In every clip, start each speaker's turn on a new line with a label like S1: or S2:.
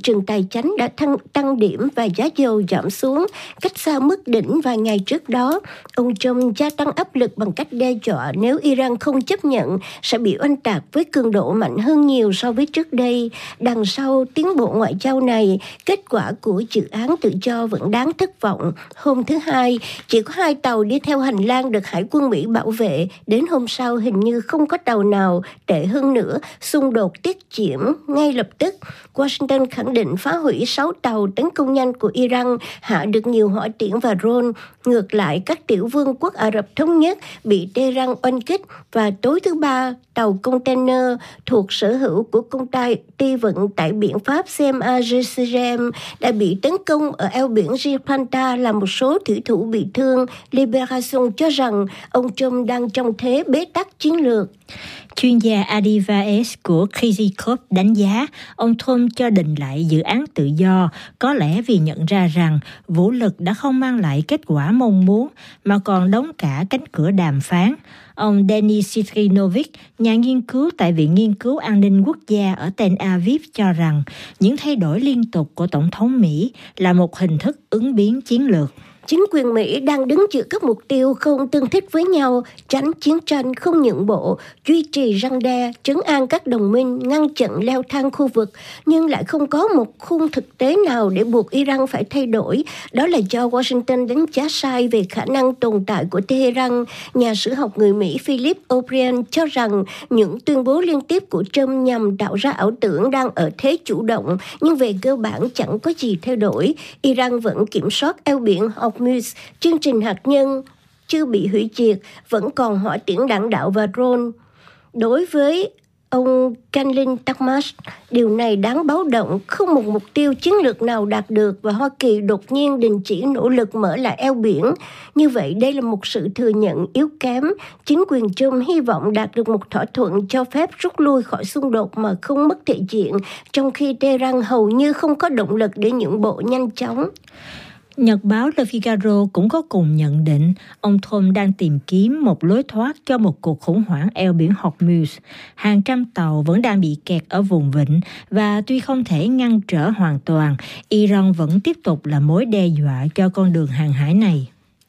S1: trường tài chánh đã tăng điểm và giá dầu giảm xuống, cách xa mức đỉnh vài ngày trước đó. Ông Trump gia tăng áp lực bằng cách đe dọa nếu Iran không chấp nhận sẽ bị oanh tạc với cường độ mạnh hơn nhiều so với trước đây. Đằng sau tiến bộ ngoại giao này, kết quả của dự án tự do vẫn đáng thất vọng. Hôm thứ Hai, chỉ có 2 tàu đi theo hành lang được Hải quân Mỹ bảo vệ. Đến hôm sau hình như không có tàu nào. Tệ hơn nữa, xung đột tiết giảm ngay lập tức. Washington khẳng định phá hủy 6 tàu tấn công nhanh của Iran, hạ được nhiều hỏa tiễn và drone. Ngược lại, các tiểu vương quốc Ả Rập Thống Nhất bị Tehran oanh kích, và tối thứ Ba, tàu container thuộc sở hữu của công ty vận tải biển Pháp CMA GCGM đã bị tấn công ở eo biển Gibraltar, làm một số thủy thủ bị thương. Liberation cho rằng ông Trump đang trong thế bế tắc chiến lược.
S2: Chuyên gia Adi Vaez của Crazy Corp đánh giá ông Trump cho đình lại dự án tự do có lẽ vì nhận ra rằng vũ lực đã không mang lại kết quả mong muốn mà còn đóng cả cánh cửa đàm phán. Ông Denis Sitrinovich, nhà nghiên cứu tại Viện Nghiên cứu An ninh Quốc gia ở Tel Aviv cho rằng những thay đổi liên tục của Tổng thống Mỹ là một hình thức ứng biến chiến lược.
S1: Chính quyền Mỹ đang đứng giữa các mục tiêu không tương thích với nhau, tránh chiến tranh, không nhượng bộ, duy trì răn đe, trấn an các đồng minh, ngăn chặn leo thang khu vực, nhưng lại không có một khung thực tế nào để buộc Iran phải thay đổi. Đó là do Washington đánh giá sai về khả năng tồn tại của Tehran. Nhà sử học người Mỹ Philip O'Brien cho rằng những tuyên bố liên tiếp của Trump nhằm tạo ra ảo tưởng đang ở thế chủ động, nhưng về cơ bản chẳng có gì thay đổi. Iran vẫn kiểm soát eo biển Hormuz, chương trình hạt nhân chưa bị hủy diệt, vẫn còn hỏa tiễn đạn đạo và drone. Đối với ông Kanlin Takmas, điều này đáng báo động, không một mục tiêu chiến lược nào đạt được và Hoa Kỳ đột nhiên đình chỉ nỗ lực mở lại eo biển. Như vậy, đây là một sự thừa nhận yếu kém. Chính quyền Trump hy vọng đạt được một thỏa thuận cho phép rút lui khỏi xung đột mà không mất thể diện, trong khi Tehran hầu như không có động lực để nhượng bộ nhanh chóng.
S2: Nhật báo Le Figaro cũng có cùng nhận định ông Trump đang tìm kiếm một lối thoát cho một cuộc khủng hoảng eo biển Hormuz. Hàng trăm tàu vẫn đang bị kẹt ở vùng vịnh và tuy không thể ngăn trở hoàn toàn, Iran vẫn tiếp tục là mối đe dọa cho con đường hàng hải này.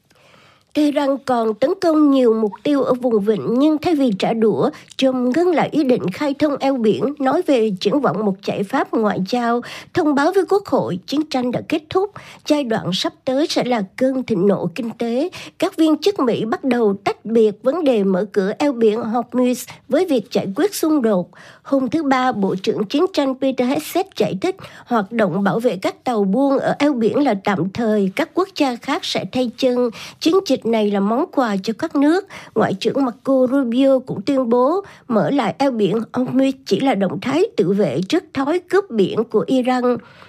S1: Tehran còn tấn công nhiều mục tiêu ở vùng vịnh, nhưng thay vì trả đũa, Trump ngưng lại ý định khai thông eo biển, nói về triển vọng một giải pháp ngoại giao, thông báo với Quốc hội chiến tranh đã kết thúc, giai đoạn sắp tới sẽ là cơn thịnh nộ kinh tế. Các viên chức Mỹ bắt đầu tách biệt vấn đề mở cửa eo biển Hormuz với việc giải quyết xung đột. Hôm thứ Ba, Bộ trưởng Chiến tranh Peter Hegseth giải thích hoạt động bảo vệ các tàu buôn ở eo biển là tạm thời, các quốc gia khác sẽ thay chân. Chiến dịch này là món quà cho các nước. Ngoại trưởng Marco Rubio cũng tuyên bố mở lại eo biển Hormuz chỉ là động thái tự vệ trước thói cướp biển của Iran.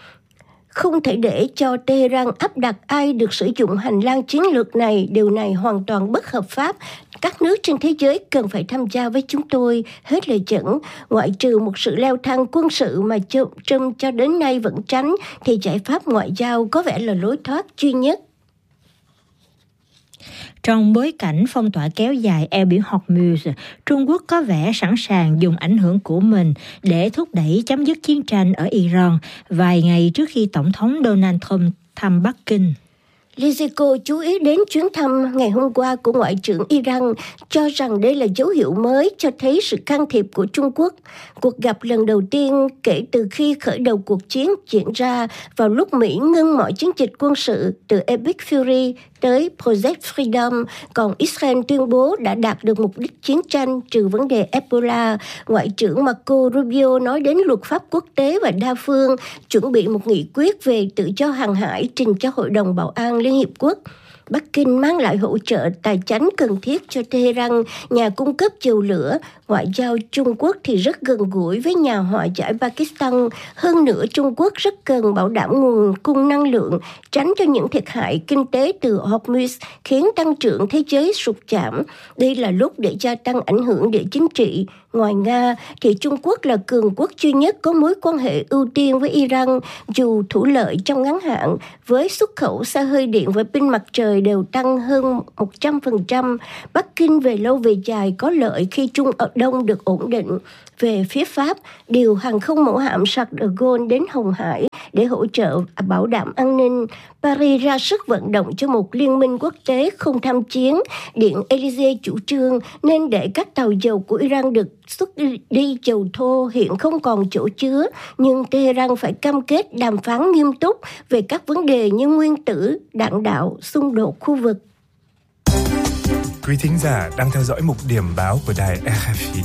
S1: Không thể để cho Tehran áp đặt ai được sử dụng hành lang chiến lược này. Điều này hoàn toàn bất hợp pháp. Các nước trên thế giới cần phải tham gia với chúng tôi. Hết lời dẫn, ngoại trừ một sự leo thang quân sự mà Trump cho đến nay vẫn tránh, thì giải pháp ngoại giao có vẻ là lối thoát duy nhất.
S2: Trong bối cảnh phong tỏa kéo dài eo biển Hormuz, Trung Quốc có vẻ sẵn sàng dùng ảnh hưởng của mình để thúc đẩy chấm dứt chiến tranh ở Iran vài ngày trước khi Tổng thống Donald Trump thăm Bắc Kinh.
S1: Liziko chú ý đến chuyến thăm ngày hôm qua của Ngoại trưởng Iran, cho rằng đây là dấu hiệu mới cho thấy sự can thiệp của Trung Quốc. Cuộc gặp lần đầu tiên kể từ khi khởi đầu cuộc chiến diễn ra vào lúc Mỹ ngưng mọi chiến dịch quân sự từ Epic Fury tới Project Freedom, còn Israel tuyên bố đã đạt được mục đích chiến tranh trừ vấn đề Ebola. Ngoại trưởng Marco Rubio nói đến luật pháp quốc tế và đa phương, chuẩn bị một nghị quyết về tự do hàng hải trình cho Hội đồng Bảo an Liên Hiệp Quốc. Bắc Kinh mang lại hỗ trợ tài chánh cần thiết cho Tehran, nhà cung cấp dầu lửa. Ngoại giao Trung Quốc thì rất gần gũi với nhà hòa giải Pakistan. Hơn nữa, Trung Quốc rất cần bảo đảm nguồn cung năng lượng, tránh cho những thiệt hại kinh tế từ Hormuz khiến tăng trưởng thế giới sụt giảm. Đây là lúc để gia tăng ảnh hưởng địa chính trị. Ngoài Nga, thì Trung Quốc là cường quốc duy nhất có mối quan hệ ưu tiên với Iran, dù thủ lợi trong ngắn hạn với xuất khẩu xe hơi điện và pin mặt trời đều tăng hơn 100%. Bắc Kinh về lâu về dài có lợi khi Trung Đông được ổn định. Về phía Pháp, điều hàng không mẫu hạm Charles de Gaulle đến Hồng Hải để hỗ trợ bảo đảm an ninh. Paris ra sức vận động cho một liên minh quốc tế không tham chiến. Điện Élysée chủ trương nên để các tàu dầu của Iran được xuất đi dầu thô hiện không còn chỗ chứa, nhưng Tehran phải cam kết đàm phán nghiêm túc về các vấn đề như nguyên tử, đạn đạo, xung đột khu vực.
S3: Quý thính giả đang theo dõi mục điểm báo của đài RFI.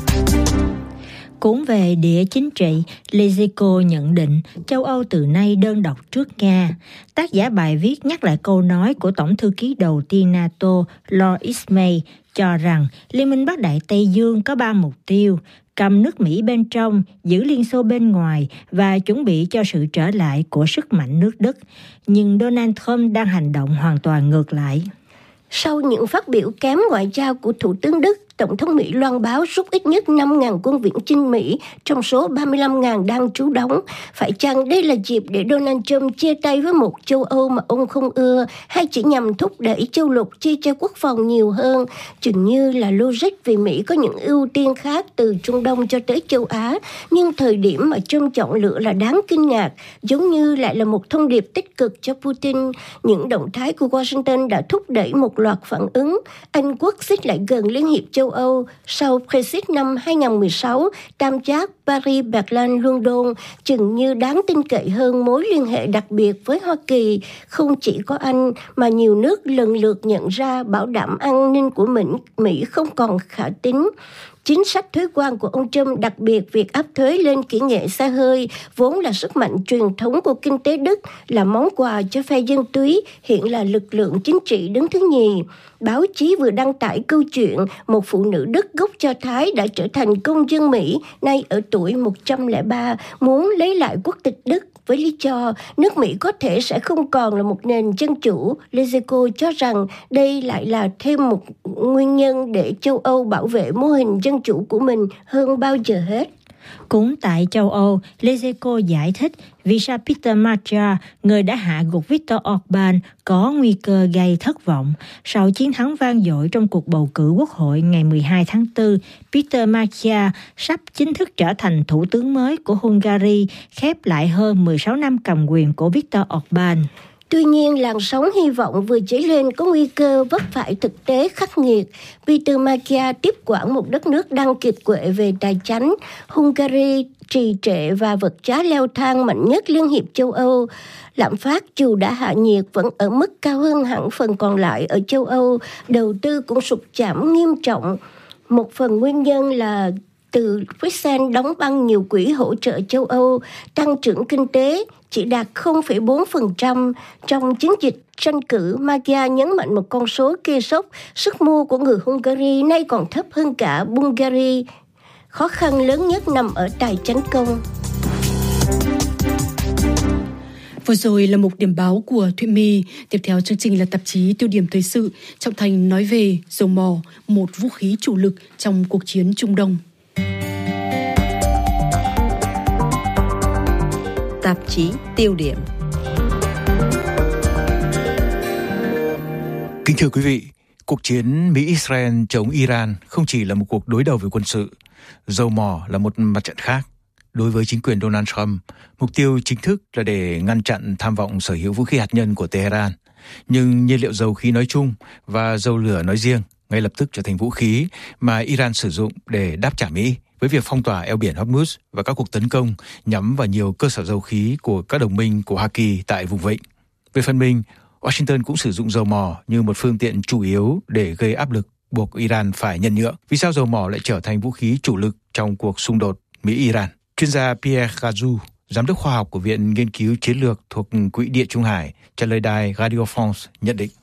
S2: Cũng về địa chính trị, Lezico nhận định châu Âu từ nay đơn độc trước Nga. Tác giả bài viết nhắc lại câu nói của Tổng thư ký đầu tiên NATO Lord Ismay cho rằng Liên minh Bắc Đại Tây Dương có 3 mục tiêu: cầm nước Mỹ bên trong, giữ Liên Xô bên ngoài và chuẩn bị cho sự trở lại của sức mạnh nước Đức. Nhưng Donald Trump đang hành động hoàn toàn ngược lại.
S1: Sau những phát biểu kém ngoại giao của Thủ tướng Đức, Tổng thống Mỹ loan báo rút ít nhất 5.000 quân viễn chinh Mỹ trong số 35.000 đang trú đóng. Phải chăng đây là dịp để Donald Trump chia tay với một châu Âu mà ông không ưa, hay chỉ nhằm thúc đẩy châu lục chi cho quốc phòng nhiều hơn? Chừng như là logic vì Mỹ có những ưu tiên khác từ Trung Đông cho tới châu Á, nhưng thời điểm mà Trump chọn lựa là đáng kinh ngạc, giống như lại là một thông điệp tích cực cho Putin. Những động thái của Washington đã thúc đẩy một loạt phản ứng. Anh Quốc xích lại gần Liên hiệp châu Âu sau Brexit năm 2016, tam giác Paris, Berlin, London chừng như đáng tin cậy hơn mối liên hệ đặc biệt với Hoa Kỳ. Không chỉ có Anh mà nhiều nước lần lượt nhận ra bảo đảm an ninh của Mỹ không còn khả tín. Chính sách thuế quan của ông Trump, đặc biệt việc áp thuế lên kỹ nghệ xe hơi, vốn là sức mạnh truyền thống của kinh tế Đức, là món quà cho phe dân túy, hiện là lực lượng chính trị đứng thứ nhì. Báo chí vừa đăng tải câu chuyện một phụ nữ Đức gốc Do Thái đã trở thành công dân Mỹ, nay ở tuổi 103, muốn lấy lại quốc tịch Đức với lý do nước Mỹ có thể sẽ không còn là một nền dân chủ. Lezico cho rằng đây lại là thêm một nguyên nhân để châu Âu bảo vệ mô hình dân chủ của mình hơn bao giờ hết.
S2: Cũng tại châu Âu, Lezico giải thích vì sao Peter Major, người đã hạ gục Viktor Orbán, có nguy cơ gây thất vọng. Sau chiến thắng vang dội trong cuộc bầu cử quốc hội ngày 12 tháng 4, Peter Major sắp chính thức trở thành thủ tướng mới của Hungary, khép lại hơn 16 năm cầm quyền của Viktor Orbán.
S1: Tuy nhiên, làn sóng hy vọng vừa dấy lên có nguy cơ vấp phải thực tế khắc nghiệt. Peter Major tiếp quản một đất nước đang kiệt quệ về tài chính. Hungary trì trệ và vật giá leo thang mạnh nhất Liên hiệp châu Âu. Lạm phát dù đã hạ nhiệt vẫn ở mức cao hơn hẳn phần còn lại ở châu Âu. Đầu tư cũng sụt giảm nghiêm trọng. Một phần nguyên nhân là từ Bruxelles đóng băng nhiều quỹ hỗ trợ châu Âu, tăng trưởng kinh tế chỉ đạt 0,4%. Trong chiến dịch tranh cử, Major nhấn mạnh một con số gây sốc, sức mua của người Hungary nay còn thấp hơn cả Bulgaria. Khó khăn lớn nhất nằm ở tài chính công.
S4: Vừa rồi là một điểm báo của Thụy My. Tiếp theo chương trình là tạp chí Tiêu điểm thời sự. Trọng Thành nói về dầu mỏ, một vũ khí chủ lực trong cuộc chiến Trung Đông.
S5: Tạp chí Tiêu điểm.
S6: Kính thưa quý vị, cuộc chiến Mỹ-Israel chống Iran không chỉ là một cuộc đối đầu về quân sự, dầu mỏ là một mặt trận khác. Đối với chính quyền Donald Trump, mục tiêu chính thức là để ngăn chặn tham vọng sở hữu vũ khí hạt nhân của Tehran. Nhưng nhiên liệu dầu khí nói chung và dầu lửa nói riêng ngay lập tức trở thành vũ khí mà Iran sử dụng để đáp trả Mỹ, với việc phong tỏa eo biển Hormuz và các cuộc tấn công nhắm vào nhiều cơ sở dầu khí của các đồng minh của Hoa Kỳ tại vùng vịnh. Về phần mình, Washington cũng sử dụng dầu mỏ như một phương tiện chủ yếu để gây áp lực buộc Iran phải nhân nhượng. Vì sao dầu mỏ lại trở thành vũ khí chủ lực trong cuộc xung đột Mỹ-Iran? Chuyên gia Pierre Gazou, giám đốc khoa học của Viện Nghiên cứu Chiến lược thuộc Quỹ Địa Trung Hải, trả lời đài Radio France nhận định.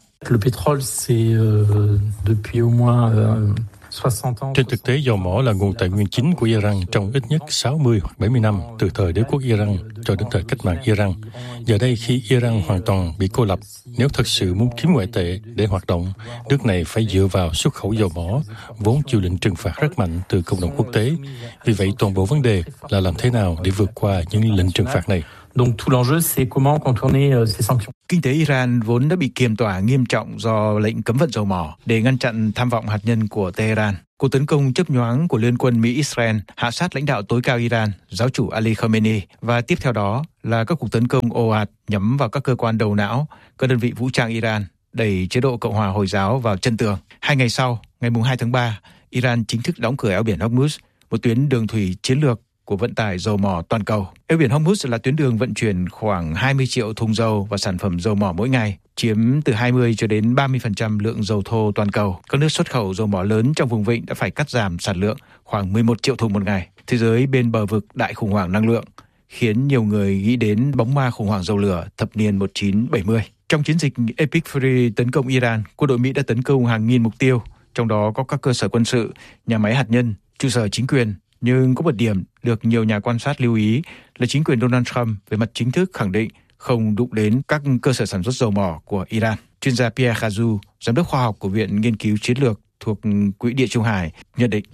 S7: Trên thực tế, dầu mỏ là nguồn tài nguyên chính của Iran trong ít nhất 60 hoặc 70 năm, từ thời đế quốc Iran cho đến thời cách mạng Iran. Giờ đây, khi Iran hoàn toàn bị cô lập, nếu thật sự muốn kiếm ngoại tệ để hoạt động, nước này phải dựa vào xuất khẩu dầu mỏ, vốn chịu lệnh trừng phạt rất mạnh từ cộng đồng quốc tế. Vì vậy, toàn bộ vấn đề là làm thế nào để vượt qua những lệnh trừng phạt này.
S8: Donc tout l'enjeu c'est comment contourner ces sanctions.
S6: Kinh tế Iran vốn đã bị kiềm tỏa nghiêm trọng do lệnh cấm vận dầu mỏ để ngăn chặn tham vọng hạt nhân của Tehran. Cuộc tấn công chớp nhoáng của Liên quân Mỹ-Israel hạ sát lãnh đạo tối cao Iran, giáo chủ Ali Khamenei, và tiếp theo đó là các cuộc tấn công ồ ạt nhắm vào các cơ quan đầu não, các đơn vị vũ trang Iran, đẩy chế độ Cộng hòa Hồi giáo vào chân tường. 2 ngày sau, ngày 2 tháng 3, Iran chính thức đóng cửa eo biển Hormuz, một tuyến đường thủy chiến lược của vận tải dầu mỏ toàn cầu. Eo biển Hormuz là tuyến đường vận chuyển khoảng 20 triệu thùng dầu và sản phẩm dầu mỏ mỗi ngày, chiếm từ 20 cho đến 30% lượng dầu thô toàn cầu. Các nước xuất khẩu dầu mỏ lớn trong vùng vịnh đã phải cắt giảm sản lượng khoảng 11 triệu thùng một ngày. Thế giới bên bờ vực đại khủng hoảng năng lượng, khiến nhiều người nghĩ đến bóng ma khủng hoảng dầu lửa thập niên 1970. Trong chiến dịch Epic Fury tấn công Iran, quân đội Mỹ đã tấn công hàng nghìn mục tiêu, trong đó có các cơ sở quân sự, nhà máy hạt nhân, trụ sở chính quyền. Nhưng có một điểm được nhiều nhà quan sát lưu ý là chính quyền Donald Trump về mặt chính thức khẳng định không đụng đến các cơ sở sản xuất dầu mỏ của Iran. Chuyên gia Pierre Khazou, giám đốc khoa học của Viện Nghiên cứu Chiến lược thuộc Quỹ Địa Trung Hải, nhận định.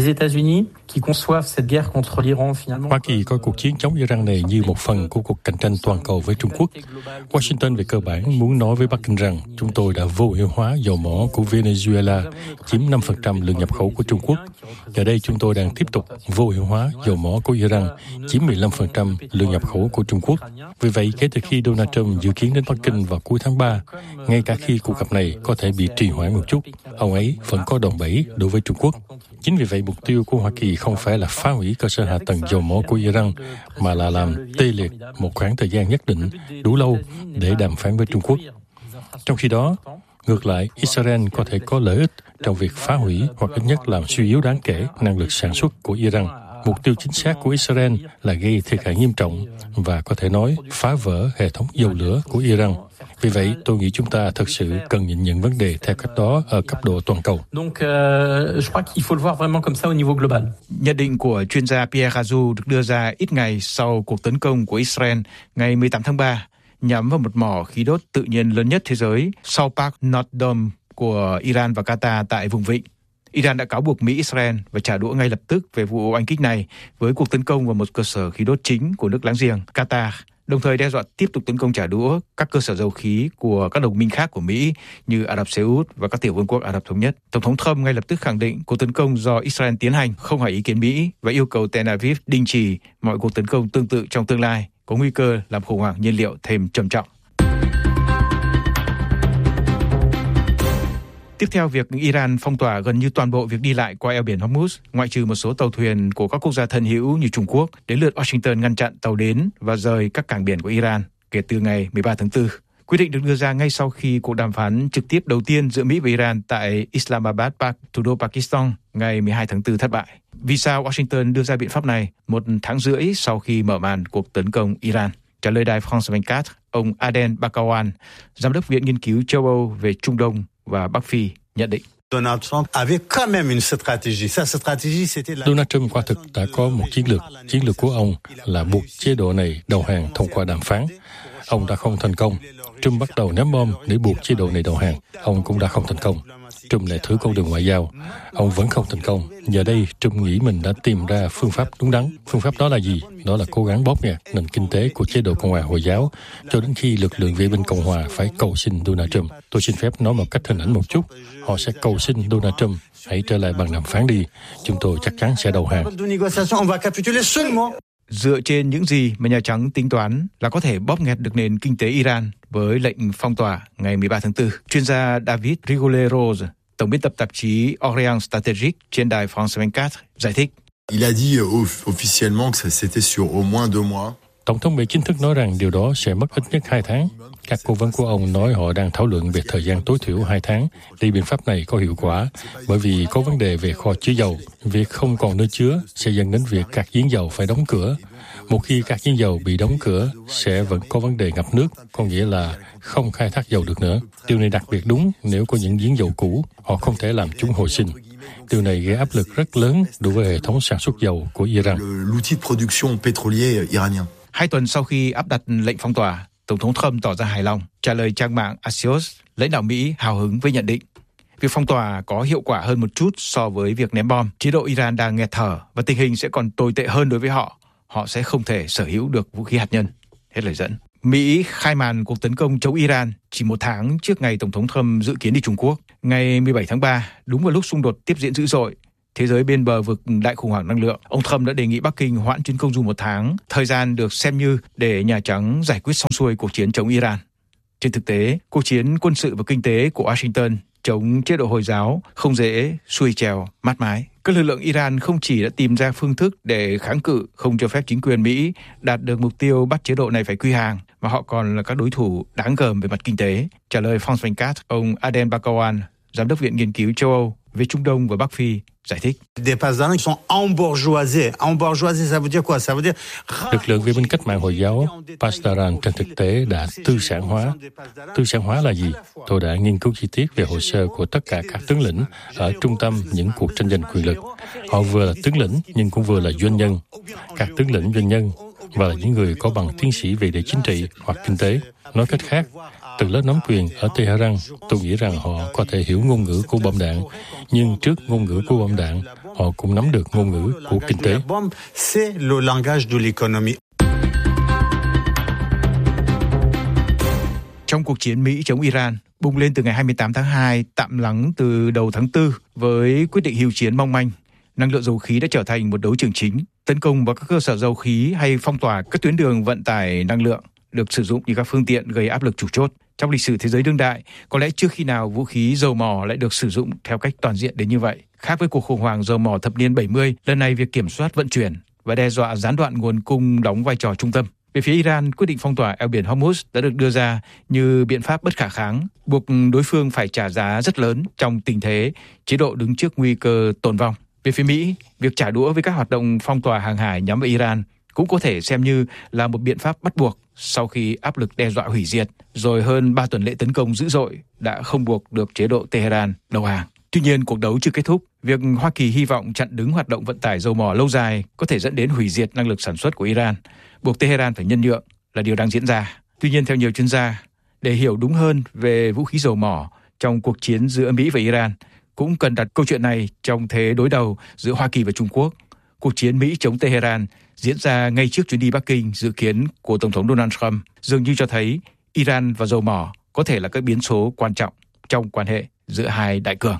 S7: Hoa Kỳ coi cuộc chiến chống Iran này như một phần của cuộc cạnh tranh toàn cầu với Trung Quốc. Washington về cơ bản muốn nói với Bắc Kinh rằng chúng tôi đã vô hiệu hóa dầu mỏ của Venezuela, chiếm 5% lượng nhập khẩu của Trung Quốc. Giờ đây chúng tôi đang tiếp tục vô hiệu hóa dầu mỏ của Iran, chiếm 15% lượng nhập khẩu của Trung Quốc. Vì vậy, kể từ khi Donald Trump dự kiến đến Bắc Kinh vào cuối tháng 3, ngay cả khi cuộc gặp này có thể bị trì hoãn một chút, ông ấy vẫn có đòn bẩy đối với Trung Quốc. Chính vì vậy, mục tiêu của Hoa Kỳ không phải là phá hủy cơ sở hạ tầng dầu mỏ của Iran, mà là làm tê liệt một khoảng thời gian nhất định đủ lâu để đàm phán với Trung Quốc. Trong khi đó, ngược lại, Israel có thể có lợi ích trong việc phá hủy hoặc ít nhất làm suy yếu đáng kể năng lực sản xuất của Iran. Mục tiêu chính xác của Israel là gây thiệt hại nghiêm trọng và có thể nói phá vỡ hệ thống dầu lửa của Iran. Vì vậy, tôi nghĩ chúng ta thực sự cần nhìn nhận vấn đề theo cách đó ở cấp độ toàn cầu.
S6: Nhận định của chuyên gia Pierre Khazou được đưa ra ít ngày sau cuộc tấn công của Israel ngày 18 tháng 3 nhắm vào một mỏ khí đốt tự nhiên lớn nhất thế giới sau Park Nordom của Iran và Qatar tại vùng vịnh. Iran đã cáo buộc Mỹ-Israel và trả đũa ngay lập tức về vụ oanh kích này với cuộc tấn công vào một cơ sở khí đốt chính của nước láng giềng Qatar, đồng thời đe dọa tiếp tục tấn công trả đũa các cơ sở dầu khí của các đồng minh khác của Mỹ như Ả Rập Xê Út và các tiểu vương quốc Ả Rập Thống Nhất. Tổng thống Trump ngay lập tức khẳng định cuộc tấn công do Israel tiến hành không hỏi ý kiến Mỹ và yêu cầu Tel Aviv đình chỉ mọi cuộc tấn công tương tự trong tương lai, có nguy cơ làm khủng hoảng nhiên liệu thêm trầm trọng. Tiếp theo, việc Iran phong tỏa gần như toàn bộ việc đi lại qua eo biển Hormuz, ngoại trừ một số tàu thuyền của các quốc gia thân hữu như Trung Quốc, đến lượt Washington ngăn chặn tàu đến và rời các cảng biển của Iran kể từ ngày 13 tháng 4. Quyết định được đưa ra ngay sau khi cuộc đàm phán trực tiếp đầu tiên giữa Mỹ và Iran tại Islamabad, thủ đô Pakistan, ngày 12 tháng 4 thất bại. Vì sao Washington đưa ra biện pháp này một tháng rưỡi sau khi mở màn cuộc tấn công Iran? Trả lời đài France 24, ông Aden Bakawan, giám đốc Viện Nghiên cứu châu Âu về Trung Đông và Bắc Phi, nhận định.
S9: Donald
S7: Trump quả thực đã có một chiến lược. Chiến lược của ông là buộc chế độ này đầu hàng thông qua đàm phán. Ông đã không thành công. Trump bắt đầu ném bom để buộc chế độ này đầu hàng. Ông cũng đã không thành công. Trump lại thử con đường ngoại giao. Ông vẫn không thành công. Giờ đây, Trump nghĩ mình đã tìm ra phương pháp đúng đắn. Phương pháp đó là gì? Đó là cố gắng bóp nghẹt nền kinh tế của chế độ Cộng hòa Hồi giáo cho đến khi lực lượng vệ binh Cộng hòa phải cầu xin Donald Trump. Tôi xin phép nói một cách hình ảnh một chút. Họ sẽ cầu xin Donald Trump, hãy trở lại bàn đàm phán đi. Chúng tôi chắc chắn sẽ đầu hàng.
S6: Dựa trên những gì mà Nhà Trắng tính toán là có thể bóp nghẹt được nền kinh tế Iran với lệnh phong tỏa ngày 13 tháng 4. Chuyên gia David Rigolero, tổng biên tập tạp chí Orient Strategic trên đài France 24, giải thích.
S9: Il a dit officiellement que c'était sur au moins 2 mois.
S7: Tổng thống Mỹ chính thức nói rằng điều đó sẽ mất ít nhất 2 tháng. Các cố vấn của ông nói họ đang thảo luận về thời gian tối thiểu 2 tháng để biện pháp này có hiệu quả, bởi vì có vấn đề về kho chứa dầu. Việc không còn nơi chứa sẽ dẫn đến việc các giếng dầu phải đóng cửa. Một khi các giếng dầu bị đóng cửa, sẽ vẫn có vấn đề ngập nước, có nghĩa là không khai thác dầu được nữa. Điều này đặc biệt đúng nếu có những giếng dầu cũ, họ không thể làm chúng hồi sinh. Điều này gây áp lực rất lớn đối với hệ thống sản xuất dầu của Iran.
S6: 2 tuần sau khi áp đặt lệnh phong tỏa, Tổng thống Trump tỏ ra hài lòng. Trả lời trang mạng Axios, lãnh đạo Mỹ hào hứng với nhận định việc phong tỏa có hiệu quả hơn một chút so với việc ném bom. Chế độ Iran đang nghẹt thở và tình hình sẽ còn tồi tệ hơn đối với họ. Họ sẽ không thể sở hữu được vũ khí hạt nhân. Hết lời dẫn. Mỹ khai màn cuộc tấn công chống Iran chỉ 1 tháng trước ngày Tổng thống Trump dự kiến đi Trung Quốc. Ngày 17 tháng 3, đúng vào lúc xung đột tiếp diễn dữ dội, thế giới bên bờ vực đại khủng hoảng năng lượng. Ông Trump đã đề nghị Bắc Kinh hoãn chuyến công du 1 tháng, thời gian được xem như để Nhà Trắng giải quyết xong xuôi cuộc chiến chống Iran. Trên thực tế, cuộc chiến quân sự và kinh tế của Washington chống chế độ Hồi giáo không dễ, xuôi trèo, mát mái. Các lực lượng Iran không chỉ đã tìm ra phương thức để kháng cự, không cho phép chính quyền Mỹ đạt được mục tiêu bắt chế độ này phải quy hàng, mà họ còn là các đối thủ đáng gờm về mặt kinh tế. Trả lời France 24, ông Adel Bakawan, Giám đốc Viện Nghiên cứu châu Âu về Trung Đông và Bắc Phi, giải thích.
S7: Lực lượng vệ binh cách mạng Hồi giáo Pasdaran trên thực tế đã tư sản hóa. Tư sản hóa là gì? Tôi đã nghiên cứu chi tiết về hồ sơ của tất cả các tướng lĩnh ở trung tâm những cuộc tranh giành quyền lực. Họ vừa là tướng lĩnh nhưng cũng vừa là doanh nhân. Các tướng lĩnh doanh nhân và là những người có bằng tiến sĩ về địa chính trị hoặc kinh tế. Nói cách khác, từ lớp nắm quyền ở Tehran, tôi nghĩ rằng họ có thể hiểu ngôn ngữ của bom đạn, nhưng trước ngôn ngữ của bom đạn, họ cũng nắm được ngôn ngữ của kinh tế.
S6: Trong cuộc chiến Mỹ chống Iran, bùng lên từ ngày 28 tháng 2, tạm lắng từ đầu tháng 4 với quyết định hưu chiến mong manh, năng lượng dầu khí đã trở thành một đấu trường chính. Tấn công vào các cơ sở dầu khí hay phong tỏa các tuyến đường vận tải năng lượng được sử dụng như các phương tiện gây áp lực chủ chốt. Trong lịch sử thế giới đương đại, có lẽ chưa khi nào vũ khí dầu mỏ lại được sử dụng theo cách toàn diện đến như vậy. Khác với cuộc khủng hoảng dầu mỏ thập niên 70, lần này việc kiểm soát vận chuyển và đe dọa gián đoạn nguồn cung đóng vai trò trung tâm. Về phía Iran, quyết định phong tỏa eo biển Hormuz đã được đưa ra như biện pháp bất khả kháng, buộc đối phương phải trả giá rất lớn trong tình thế chế độ đứng trước nguy cơ tồn vong. Về phía Mỹ, việc trả đũa với các hoạt động phong tỏa hàng hải nhắm vào Iran cũng có thể xem như là một biện pháp bắt buộc sau khi áp lực đe dọa hủy diệt, rồi hơn 3 tuần lễ tấn công dữ dội đã không buộc được chế độ Tehran đầu hàng. Tuy nhiên, cuộc đấu chưa kết thúc. Việc Hoa Kỳ hy vọng chặn đứng hoạt động vận tải dầu mỏ lâu dài có thể dẫn đến hủy diệt năng lực sản xuất của Iran, buộc Tehran phải nhân nhượng là điều đang diễn ra. Tuy nhiên, theo nhiều chuyên gia, để hiểu đúng hơn về vũ khí dầu mỏ trong cuộc chiến giữa Mỹ và Iran, cũng cần đặt câu chuyện này trong thế đối đầu giữa Hoa Kỳ và Trung Quốc. Cuộc chiến Mỹ chống Tehran diễn ra ngay trước chuyến đi Bắc Kinh dự kiến của Tổng thống Donald Trump dường như cho thấy Iran và dầu mỏ có thể là các biến số quan trọng trong quan hệ giữa hai đại cường.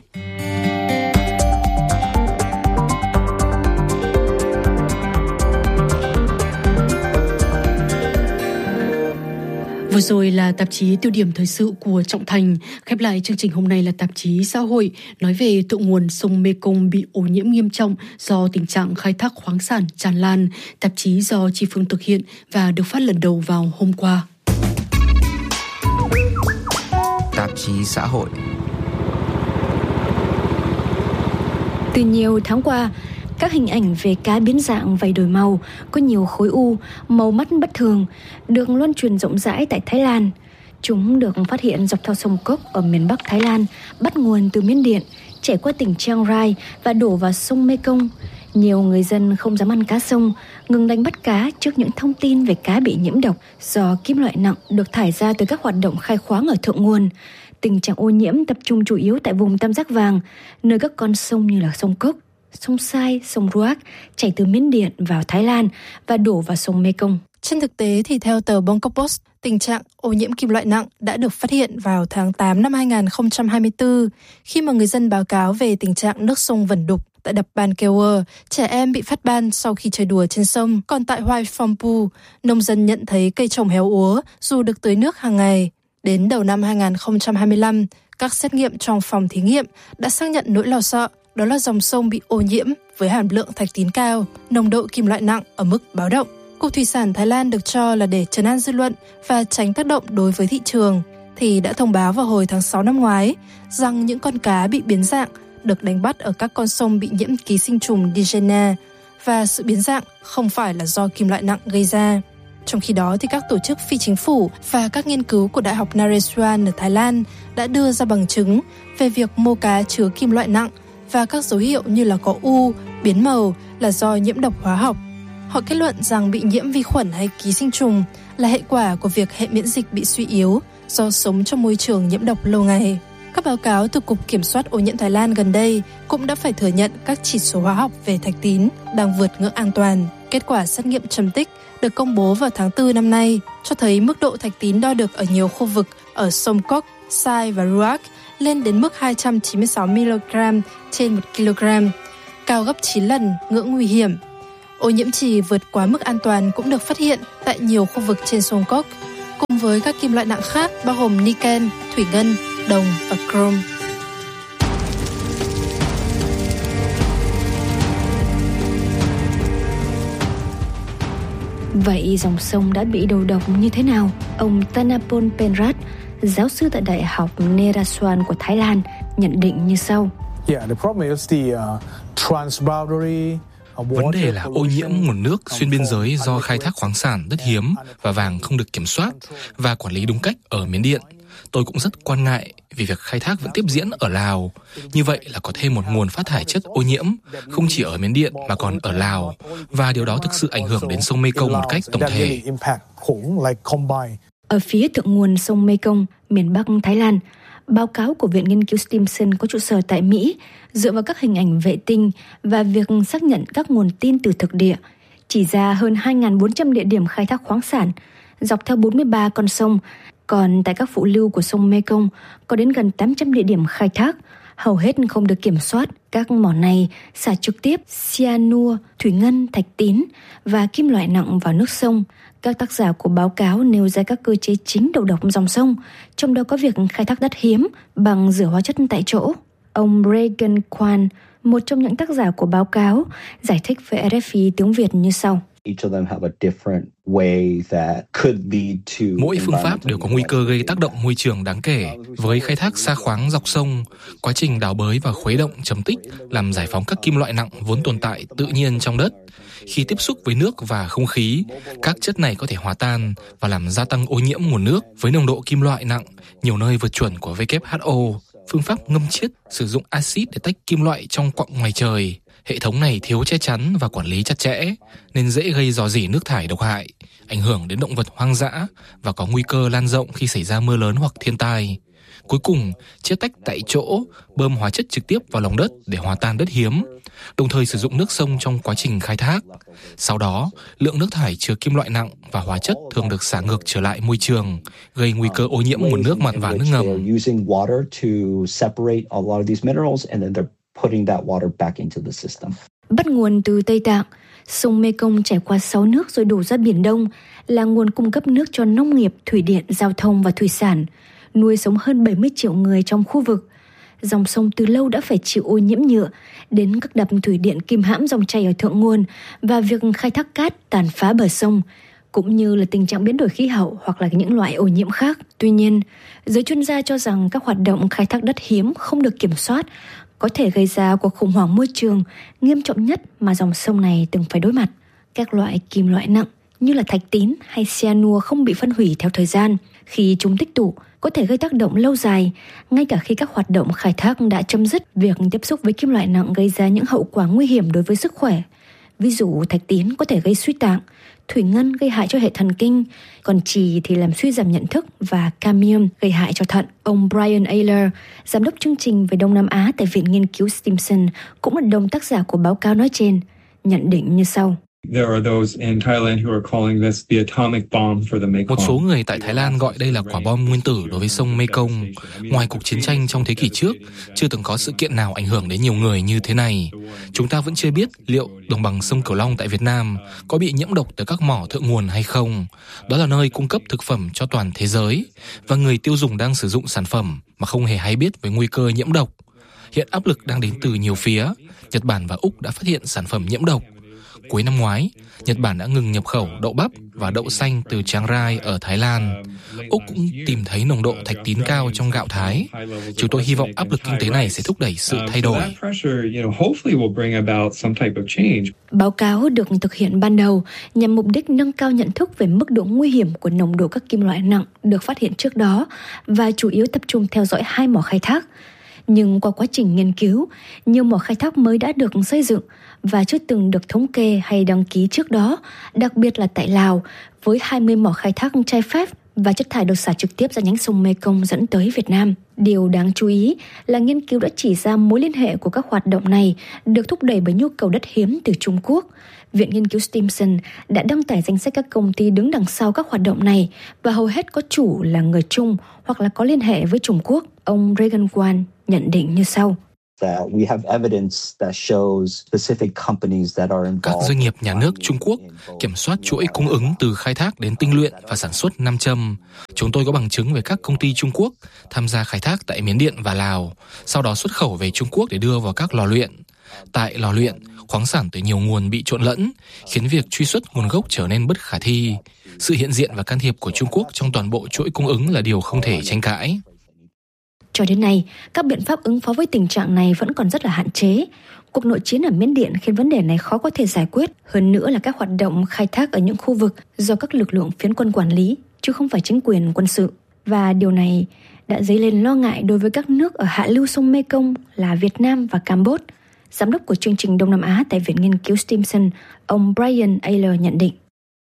S4: Vừa rồi là tạp chí Tiêu điểm thời sự của Trọng Thành. Khép lại chương trình hôm nay là tạp chí Xã hội nói về thượng nguồn sông Mekong bị ô nhiễm nghiêm trọng do tình trạng khai thác khoáng sản tràn lan. Tạp chí do Chi Phương thực hiện và được phát lần đầu vào hôm qua.
S5: Tạp chí Xã hội.
S10: Từ nhiều tháng qua, các hình ảnh về cá biến dạng và đổi màu, có nhiều khối u, màu mắt bất thường, được loan truyền rộng rãi tại Thái Lan. Chúng được phát hiện dọc theo sông Cốc ở miền Bắc Thái Lan, bắt nguồn từ Miến Điện, chảy qua tỉnh Chiang Rai và đổ vào sông Mekong. Nhiều người dân không dám ăn cá sông, ngừng đánh bắt cá trước những thông tin về cá bị nhiễm độc do kim loại nặng được thải ra từ các hoạt động khai khoáng ở thượng nguồn. Tình trạng ô nhiễm tập trung chủ yếu tại vùng Tam Giác Vàng, nơi các con sông như là sông Cốc, sông Sai, sông Ruak chảy từ Miến Điện vào Thái Lan và đổ vào sông Mekong.
S11: Trên thực tế thì theo tờ Bangkok Post, tình trạng ô nhiễm kim loại nặng đã được phát hiện vào tháng 8 năm 2024 khi mà người dân báo cáo về tình trạng nước sông vẩn đục. Tại đập Ban Kewer, trẻ em bị phát ban sau khi chơi đùa trên sông. Còn tại Hoai Phompu, nông dân nhận thấy cây trồng héo úa dù được tưới nước hàng ngày. Đến đầu năm 2025, các xét nghiệm trong phòng thí nghiệm đã xác nhận nỗi lo sợ, đó là dòng sông bị ô nhiễm với hàm lượng thạch tín cao, nồng độ kim loại nặng ở mức báo động. Cục Thủy sản Thái Lan được cho là để trấn an dư luận và tránh tác động đối với thị trường, thì đã thông báo vào hồi tháng 6 năm ngoái rằng những con cá bị biến dạng được đánh bắt ở các con sông bị nhiễm ký sinh trùng Digenea và sự biến dạng không phải là do kim loại nặng gây ra. Trong khi đó, thì các tổ chức phi chính phủ và các nghiên cứu của Đại học Naresuan ở Thái Lan đã đưa ra bằng chứng về việc mô cá chứa kim loại nặng và các dấu hiệu như là có u, biến màu là do nhiễm độc hóa học. Họ kết luận rằng bị nhiễm vi khuẩn hay ký sinh trùng là hệ quả của việc hệ miễn dịch bị suy yếu do sống trong môi trường nhiễm độc lâu ngày. Các báo cáo từ Cục Kiểm soát ô nhiễm Thái Lan gần đây cũng đã phải thừa nhận các chỉ số hóa học về thạch tín đang vượt ngưỡng an toàn. Kết quả xét nghiệm trầm tích được công bố vào tháng 4 năm nay cho thấy mức độ thạch tín đo được ở nhiều khu vực ở sông Kok, Sai và Ruak lên đến mức 296 mg trên 1 kg. cao gấp 9 lần ngưỡng nguy hiểm. Ô nhiễm trì vượt quá mức an toàn cũng được phát hiện tại nhiều khu vực trên sông Cốc, cùng với các kim loại nặng khác bao gồm niken, thủy ngân, đồng và chrome.
S10: Vậy dòng sông đã bị đầu độc như thế nào? Ông Thanapol Penrat, giáo sư tại Đại học Naresuan của Thái Lan, nhận định như sau.
S12: Vấn đề là ô nhiễm nguồn nước xuyên biên giới do khai thác khoáng sản đất hiếm và vàng không được kiểm soát và quản lý đúng cách ở Miến Điện. Tôi cũng rất quan ngại vì việc khai thác vẫn tiếp diễn ở Lào. Như vậy là có thêm một nguồn phát thải chất ô nhiễm, không chỉ ở Miến Điện mà còn ở Lào. Và điều đó thực sự ảnh hưởng đến sông Mekong một cách tổng thể.
S10: Ở phía thượng nguồn sông Mekong, miền Bắc Thái Lan, báo cáo của Viện Nghiên cứu Stimson có trụ sở tại Mỹ dựa vào các hình ảnh vệ tinh và việc xác nhận các nguồn tin từ thực địa, chỉ ra hơn 2.400 địa điểm khai thác khoáng sản dọc theo 43 con sông. Còn tại các phụ lưu của sông Mekong có đến gần 800 địa điểm khai thác, hầu hết không được kiểm soát. Các mỏ này xả trực tiếp cyanua, thủy ngân, thạch tín và kim loại nặng vào nước sông. Các tác giả của báo cáo nêu ra các cơ chế chính đầu độc dòng sông, trong đó có việc khai thác đất hiếm bằng rửa hóa chất tại chỗ. Ông Regan Kwan, một trong những tác giả của báo cáo, giải thích với RFI tiếng Việt như sau.
S12: Mỗi phương pháp đều có nguy cơ gây tác động môi trường đáng kể. Với khai thác sa khoáng dọc sông, quá trình đào bới và khuấy động trầm tích làm giải phóng các kim loại nặng vốn tồn tại tự nhiên trong đất. Khi tiếp xúc với nước và không khí, các chất này có thể hòa tan và làm gia tăng ô nhiễm nguồn nước với nồng độ kim loại nặng, nhiều nơi vượt chuẩn của WHO. Phương pháp ngâm chiết sử dụng axit để tách kim loại trong quặng ngoài trời. Hệ thống này thiếu che chắn và quản lý chặt chẽ, nên dễ gây rò rỉ nước thải độc hại, ảnh hưởng đến động vật hoang dã và có nguy cơ lan rộng khi xảy ra mưa lớn hoặc thiên tai. Cuối cùng, chiết tách tại chỗ, bơm hóa chất trực tiếp vào lòng đất để hòa tan đất hiếm, đồng thời sử dụng nước sông trong quá trình khai thác. Sau đó, lượng nước thải chứa kim loại nặng và hóa chất thường được xả ngược trở lại môi trường, gây nguy cơ ô nhiễm nguồn nước mặn và nước ngầm.
S10: Bắt nguồn từ Tây Tạng, sông Mekong chảy qua 6 nước rồi đổ ra Biển Đông, là nguồn cung cấp nước cho nông nghiệp, thủy điện, giao thông và thủy sản, nuôi sống hơn 70 triệu người trong khu vực. Dòng sông từ lâu đã phải chịu ô nhiễm nhựa, đến các đập thủy điện kìm hãm dòng chảy ở thượng nguồn và việc khai thác cát tàn phá bờ sông, cũng như là tình trạng biến đổi khí hậu hoặc là những loại ô nhiễm khác. Tuy nhiên, giới chuyên gia cho rằng các hoạt động khai thác đất hiếm không được kiểm soát có thể gây ra cuộc khủng hoảng môi trường nghiêm trọng nhất mà dòng sông này từng phải đối mặt. Các loại kim loại nặng như là thạch tín hay cyanua không bị phân hủy theo thời gian. Khi chúng tích tụ, có thể gây tác động lâu dài, ngay cả khi các hoạt động khai thác đã chấm dứt. Việc tiếp xúc với kim loại nặng gây ra những hậu quả nguy hiểm đối với sức khỏe. Ví dụ thạch tín có thể gây suy tạng, thủy ngân gây hại cho hệ thần kinh, còn trì thì làm suy giảm nhận thức và cadmium gây hại cho thận. Ông Brian Ayler, giám đốc chương trình về Đông Nam Á tại Viện Nghiên cứu Stimson, cũng là đồng tác giả của báo cáo nói trên, nhận định như sau.
S12: Một số người tại Thái Lan gọi đây là quả bom nguyên tử đối với sông Mekong. Ngoài cuộc chiến tranh trong thế kỷ trước, chưa từng có sự kiện nào ảnh hưởng đến nhiều người như thế này. Chúng ta vẫn chưa biết liệu đồng bằng sông Cửu Long tại Việt Nam có bị nhiễm độc từ các mỏ thượng nguồn hay không. Đó là nơi cung cấp thực phẩm cho toàn thế giới, và người tiêu dùng đang sử dụng sản phẩm mà không hề hay biết về nguy cơ nhiễm độc. Hiện áp lực đang đến từ nhiều phía. Nhật Bản và Úc đã phát hiện sản phẩm nhiễm độc. Cuối năm ngoái, Nhật Bản đã ngừng nhập khẩu đậu bắp và đậu xanh từ Chiang Rai ở Thái Lan. Úc cũng tìm thấy nồng độ thạch tín cao trong gạo Thái. Chúng tôi hy vọng áp lực kinh tế này sẽ thúc đẩy sự thay đổi.
S10: Báo cáo được thực hiện ban đầu nhằm mục đích nâng cao nhận thức về mức độ nguy hiểm của nồng độ các kim loại nặng được phát hiện trước đó và chủ yếu tập trung theo dõi 2 mỏ khai thác. Nhưng qua quá trình nghiên cứu, nhiều mỏ khai thác mới đã được xây dựng và chưa từng được thống kê hay đăng ký trước đó, đặc biệt là tại Lào, với 20 mỏ khai thác trái phép và chất thải được xả trực tiếp ra nhánh sông Mekong dẫn tới Việt Nam. Điều đáng chú ý là nghiên cứu đã chỉ ra mối liên hệ của các hoạt động này được thúc đẩy bởi nhu cầu đất hiếm từ Trung Quốc. Viện Nghiên cứu Stimson đã đăng tải danh sách các công ty đứng đằng sau các hoạt động này và hầu hết có chủ là người Trung hoặc là có liên hệ với Trung Quốc. Ông Regan Kwan nhận định như sau.
S12: Các doanh nghiệp nhà nước Trung Quốc kiểm soát chuỗi cung ứng từ khai thác đến tinh luyện và sản xuất nam châm. Chúng tôi có bằng chứng về các công ty Trung Quốc tham gia khai thác tại Miến Điện và Lào, sau đó xuất khẩu về Trung Quốc để đưa vào các lò luyện. Tại lò luyện, khoáng sản từ nhiều nguồn bị trộn lẫn, khiến việc truy xuất nguồn gốc trở nên bất khả thi. Sự hiện diện và can thiệp của Trung Quốc trong toàn bộ chuỗi cung ứng là điều không thể tranh cãi.
S10: Cho đến nay, các biện pháp ứng phó với tình trạng này vẫn còn rất là hạn chế. Cuộc nội chiến ở Miến Điện khiến vấn đề này khó có thể giải quyết. Hơn nữa là các hoạt động khai thác ở những khu vực do các lực lượng phiến quân quản lý, chứ không phải chính quyền quân sự. Và điều này đã dấy lên lo ngại đối với các nước ở hạ lưu sông Mekong là Việt Nam và Campuchia. Giám đốc của chương trình Đông Nam Á tại Viện Nghiên cứu Stimson, ông Brian Ayler nhận định.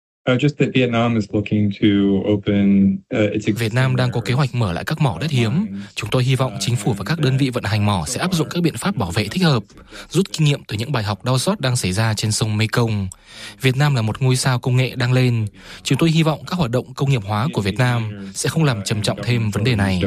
S12: Việt Nam đang có kế hoạch mở lại các mỏ đất hiếm. Chúng tôi hy vọng chính phủ và các đơn vị vận hành mỏ sẽ áp dụng các biện pháp bảo vệ thích hợp, rút kinh nghiệm từ những bài học đau xót đang xảy ra trên sông Mekong. Việt Nam là một ngôi sao công nghệ đang lên. Chúng tôi hy vọng các hoạt động công nghiệp hóa của Việt Nam sẽ không làm trầm trọng thêm vấn đề này.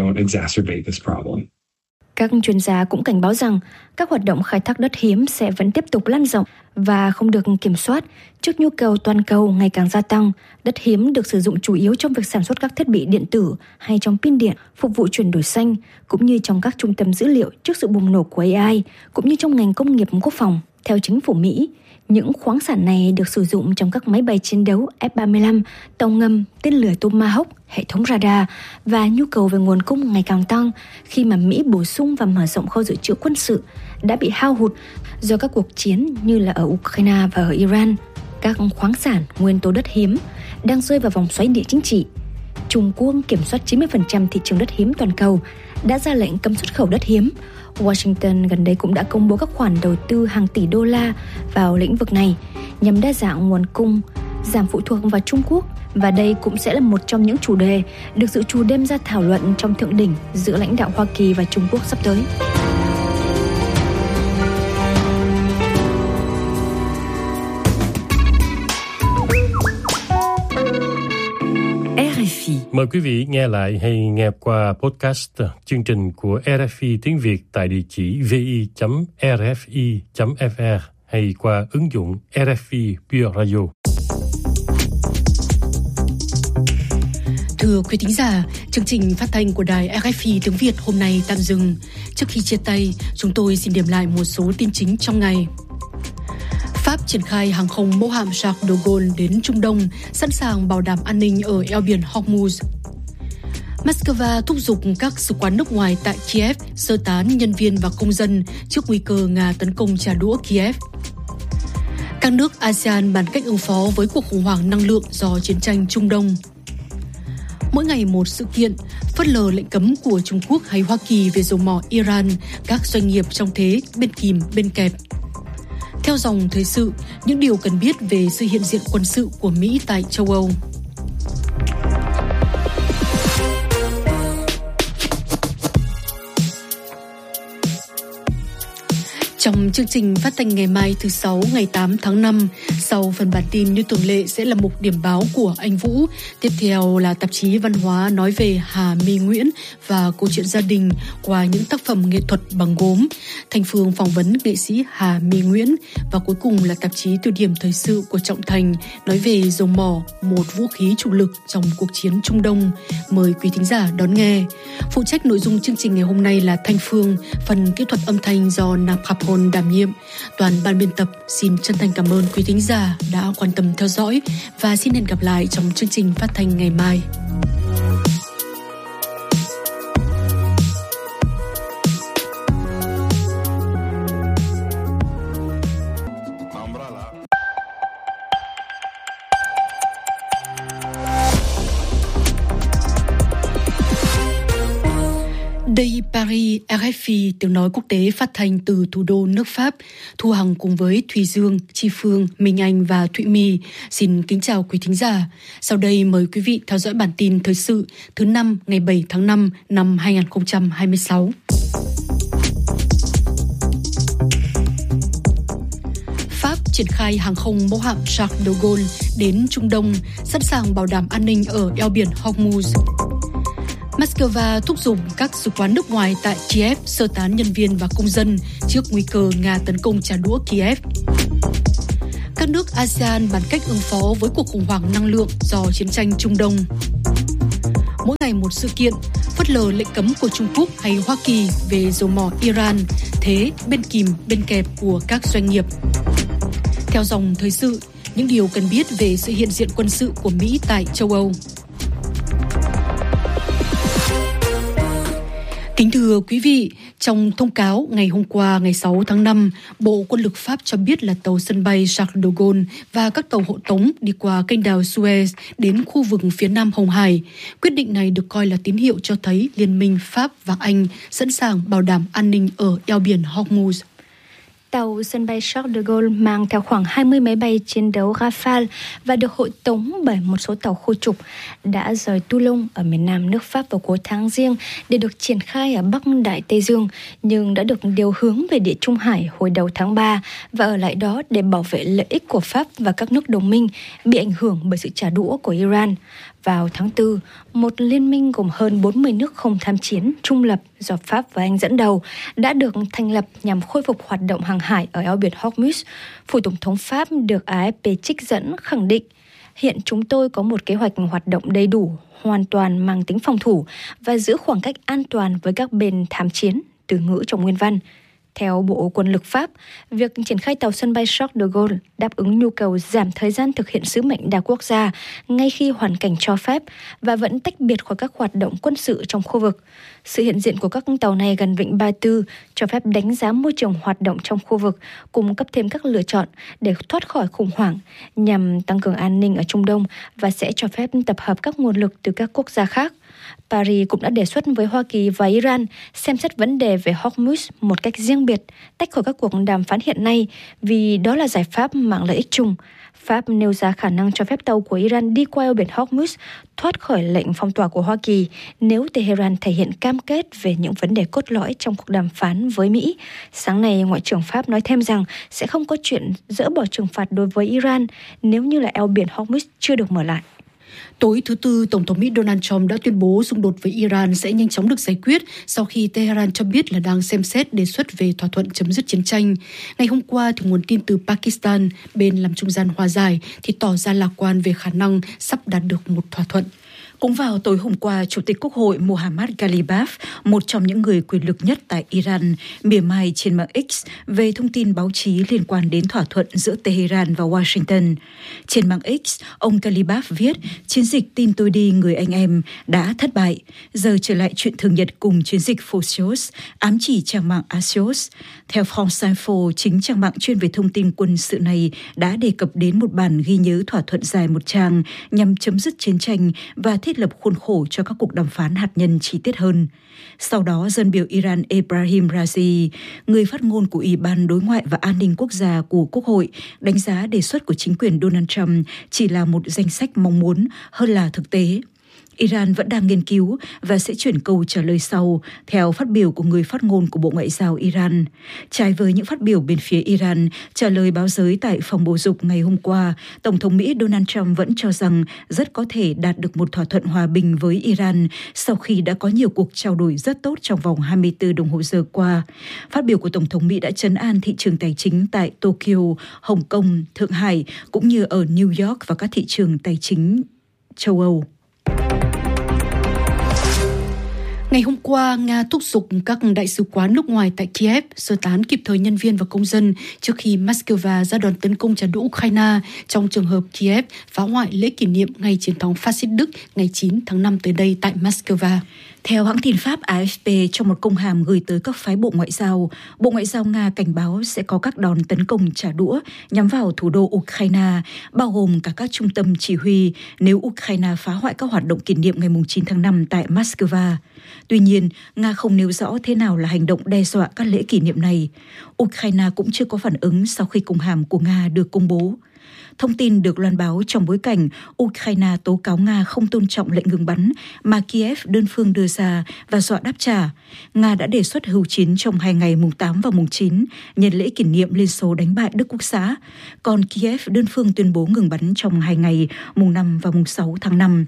S10: Các chuyên gia cũng cảnh báo rằng các hoạt động khai thác đất hiếm sẽ vẫn tiếp tục lan rộng và không được kiểm soát. Trước nhu cầu toàn cầu ngày càng gia tăng, đất hiếm được sử dụng chủ yếu trong việc sản xuất các thiết bị điện tử hay trong pin điện, phục vụ chuyển đổi xanh, cũng như trong các trung tâm dữ liệu trước sự bùng nổ của AI, cũng như trong ngành công nghiệp quốc phòng. Theo chính phủ Mỹ, những khoáng sản này được sử dụng trong các máy bay chiến đấu F-35, tàu ngầm, tên lửa Tomahawk, hệ thống radar, và nhu cầu về nguồn cung ngày càng tăng khi mà Mỹ bổ sung và mở rộng kho dự trữ quân sự đã bị hao hụt do các cuộc chiến như là ở Ukraine và ở Iran. Các khoáng sản, nguyên tố đất hiếm đang rơi vào vòng xoáy địa chính trị. Trung Quốc kiểm soát 90% thị trường đất hiếm toàn cầu, đã ra lệnh cấm xuất khẩu đất hiếm. Washington gần đây cũng đã công bố các khoản đầu tư hàng tỷ đô la vào lĩnh vực này nhằm đa dạng nguồn cung, giảm phụ thuộc vào Trung Quốc. Và đây cũng sẽ là một trong những chủ đề được dự trù đem ra thảo luận trong thượng đỉnh giữa lãnh đạo Hoa Kỳ và Trung Quốc sắp tới.
S7: Mời quý vị nghe lại hay nghe qua podcast chương trình của RFI tiếng Việt tại địa chỉ vi.rfi.fr hay qua ứng dụng RFI Pure Radio.
S4: Thưa quý thính giả, chương trình phát thanh của đài RFI tiếng Việt hôm nay tạm dừng. Trước khi chia tay, chúng tôi xin điểm lại một số tin chính trong ngày. Pháp triển khai hàng không mẫu hạm Charles de Gaulle đến Trung Đông, sẵn sàng bảo đảm an ninh ở eo biển Hormuz. Moscow thúc giục các sứ quán nước ngoài tại Kiev sơ tán nhân viên và công dân trước nguy cơ Nga tấn công trả đũa Kiev. Các nước ASEAN bàn cách ứng phó với cuộc khủng hoảng năng lượng do chiến tranh Trung Đông. Mỗi ngày một sự kiện, phớt lờ lệnh cấm của Trung Quốc hay Hoa Kỳ về dầu mỏ Iran, các doanh nghiệp trong thế bên kìm bên kẹp. Theo dòng thời sự, những điều cần biết về sự hiện diện quân sự của Mỹ tại châu Âu. Trong chương trình phát thanh ngày mai thứ Sáu ngày 8 tháng 5, sau phần bản tin như thường lệ sẽ là mục điểm báo của anh Vũ. Tiếp theo là tạp chí văn hóa nói về Hà My Nguyễn và câu chuyện gia đình qua những tác phẩm nghệ thuật bằng gốm. Thành Phương phỏng vấn nghệ sĩ Hà My Nguyễn. Và cuối cùng là tạp chí tiêu điểm thời sự của Trọng Thành nói về dầu mỏ, một vũ khí chủ lực trong cuộc chiến Trung Đông. Mời quý thính giả đón nghe. Phụ trách nội dung chương trình ngày hôm nay là Thanh Phương, phần kỹ thuật âm thanh do Naphapol đảm nhiệm. Toàn ban biên tập xin chân thành cảm ơn quý thính giả đã quan tâm theo dõi và xin hẹn gặp lại trong chương trình phát thanh ngày mai. Đây Paris, RFI, tiếng nói quốc tế phát thanh từ thủ đô nước Pháp. Thu Hằng cùng với Thùy Dương, Chi Phương, Minh Anh và Thụy My xin kính chào quý thính giả. Sau đây mời quý vị theo dõi bản tin thời sự thứ 5 ngày 7 tháng 5 năm 2026. Pháp triển khai hàng không mẫu hạm Charles de Gaulle đến Trung Đông, sẵn sàng bảo đảm an ninh ở eo biển Hormuz. Moscow thúc giục các sứ quán nước ngoài tại Kiev sơ tán nhân viên và công dân trước nguy cơ Nga tấn công trả đũa Kiev. Các nước ASEAN bàn cách ứng phó với cuộc khủng hoảng năng lượng do chiến tranh Trung Đông. Mỗi ngày một sự kiện, phớt lờ lệnh cấm của Trung Quốc hay Hoa Kỳ về dầu mỏ Iran, thế bên kìm bên kẹp của các doanh nghiệp. Theo dòng thời sự, những điều cần biết về sự hiện diện quân sự của Mỹ tại châu Âu. Kính thưa quý vị, trong thông cáo ngày hôm qua ngày 6 tháng 5, Bộ Quân lực Pháp cho biết là tàu sân bay Charles de Gaulle và các tàu hộ tống đi qua kênh đào Suez đến khu vực phía Nam Hồng Hải. Quyết định này được coi là tín hiệu cho thấy Liên minh Pháp và Anh sẵn sàng bảo đảm an ninh ở eo biển Hormuz.
S10: Tàu sân bay Charles de Gaulle mang theo khoảng 20 máy bay chiến đấu Rafale và được hộ tống bởi một số tàu khu trục đã rời Toulon ở miền nam nước Pháp vào cuối tháng Giêng để được triển khai ở Bắc Đại Tây Dương, nhưng đã được điều hướng về Địa Trung Hải hồi đầu tháng 3 và ở lại đó để bảo vệ lợi ích của Pháp và các nước đồng minh bị ảnh hưởng bởi sự trả đũa của Iran. Vào tháng 4, một liên minh gồm hơn 40 nước không tham chiến trung lập do Pháp và Anh dẫn đầu đã được thành lập nhằm khôi phục hoạt động hàng hải ở eo biển Hormuz. Phủ Tổng thống Pháp được AFP trích dẫn khẳng định, hiện chúng tôi có một kế hoạch hoạt động đầy đủ, hoàn toàn mang tính phòng thủ và giữ khoảng cách an toàn với các bên tham chiến, từ ngữ trong nguyên văn. Theo Bộ Quân lực Pháp, việc triển khai tàu sân bay Charles de Gaulle đáp ứng nhu cầu giảm thời gian thực hiện sứ mệnh đa quốc gia ngay khi hoàn cảnh cho phép và vẫn tách biệt khỏi các hoạt động quân sự trong khu vực. Sự hiện diện của các tàu này gần Vịnh Ba Tư cho phép đánh giá môi trường hoạt động trong khu vực, cung cấp thêm các lựa chọn để thoát khỏi khủng hoảng nhằm tăng cường an ninh ở Trung Đông và sẽ cho phép tập hợp các nguồn lực từ các quốc gia khác. Paris cũng đã đề xuất với Hoa Kỳ và Iran xem xét vấn đề về Hormuz một cách riêng biệt, tách khỏi các cuộc đàm phán hiện nay vì đó là giải pháp mang lợi ích chung. Pháp nêu ra khả năng cho phép tàu của Iran đi qua eo biển Hormuz thoát khỏi lệnh phong tỏa của Hoa Kỳ nếu Tehran thể hiện cam kết về những vấn đề cốt lõi trong cuộc đàm phán với Mỹ. Sáng nay, Ngoại trưởng Pháp nói thêm rằng sẽ không có chuyện dỡ bỏ trừng phạt đối với Iran nếu như là eo biển Hormuz chưa được mở lại.
S4: Tối thứ Tư, Tổng thống Mỹ Donald Trump đã tuyên bố xung đột với Iran sẽ nhanh chóng được giải quyết sau khi Tehran cho biết là đang xem xét đề xuất về thỏa thuận chấm dứt chiến tranh. Ngày hôm qua, thì nguồn tin từ Pakistan, bên làm trung gian hòa giải, thì tỏ ra lạc quan về khả năng sắp đạt được một thỏa thuận.
S13: Cũng vào tối hôm qua, Chủ tịch Quốc hội Mohammad Ghalibaf, một trong những người quyền lực nhất tại Iran, mỉa mai trên mạng X về thông tin báo chí liên quan đến thỏa thuận giữa Tehran và Washington. Trên mạng X, ông Ghalibaf viết, chiến dịch tin tôi đi người anh em đã thất bại, giờ trở lại chuyện thường nhật cùng chiến dịch Phocios, ám chỉ trang mạng Axios. Theo France Info, chính trang mạng chuyên về thông tin quân sự này đã đề cập đến một bản ghi nhớ thỏa thuận dài một trang nhằm chấm dứt chiến tranh và thiết lập khuôn khổ cho các cuộc đàm phán hạt nhân chi tiết hơn. Sau đó, dân biểu Iran Ebrahim Raisi, người phát ngôn của Ủy ban Đối ngoại và An ninh Quốc gia của Quốc hội, đánh giá đề xuất của chính quyền Donald Trump chỉ là một danh sách mong muốn hơn là thực tế. Iran vẫn đang nghiên cứu và sẽ chuyển câu trả lời sau, theo phát biểu của người phát ngôn của Bộ Ngoại giao Iran. Trái với những phát biểu bên phía Iran, trả lời báo giới tại phòng bầu dục ngày hôm qua, Tổng thống Mỹ Donald Trump vẫn cho rằng rất có thể đạt được một thỏa thuận hòa bình với Iran sau khi đã có nhiều cuộc trao đổi rất tốt trong vòng 24 đồng hồ giờ qua. Phát biểu của Tổng thống Mỹ đã trấn an thị trường tài chính tại Tokyo, Hồng Kông, Thượng Hải, cũng như ở New York và các thị trường tài chính châu Âu.
S4: Ngày hôm qua, Nga thúc giục các đại sứ quán nước ngoài tại Kiev sơ tán kịp thời nhân viên và công dân trước khi Moscow ra đòn tấn công trả đũa Ukraine trong trường hợp Kiev phá hoại lễ kỷ niệm ngày chiến thắng phát xít Đức ngày 9 tháng 5 tới đây tại Moscow.
S13: Theo hãng tin Pháp AFP, trong một công hàm gửi tới các phái Bộ Ngoại giao Nga cảnh báo sẽ có các đòn tấn công trả đũa nhắm vào thủ đô Ukraine, bao gồm cả các trung tâm chỉ huy nếu Ukraine phá hoại các hoạt động kỷ niệm ngày 9 tháng 5 tại Moscow. Tuy nhiên, Nga không nêu rõ thế nào là hành động đe dọa các lễ kỷ niệm này. Ukraine cũng chưa có phản ứng sau khi công hàm của Nga được công bố. Thông tin được loan báo trong bối cảnh Ukraine tố cáo Nga không tôn trọng lệnh ngừng bắn mà Kiev đơn phương đưa ra và dọa đáp trả. Nga đã đề xuất hưu chiến trong 2 ngày mùng 8 và mùng 9 nhân lễ kỷ niệm Liên Xô đánh bại Đức Quốc xã, còn Kiev đơn phương tuyên bố ngừng bắn trong 2 ngày mùng 5 và mùng 6 tháng 5.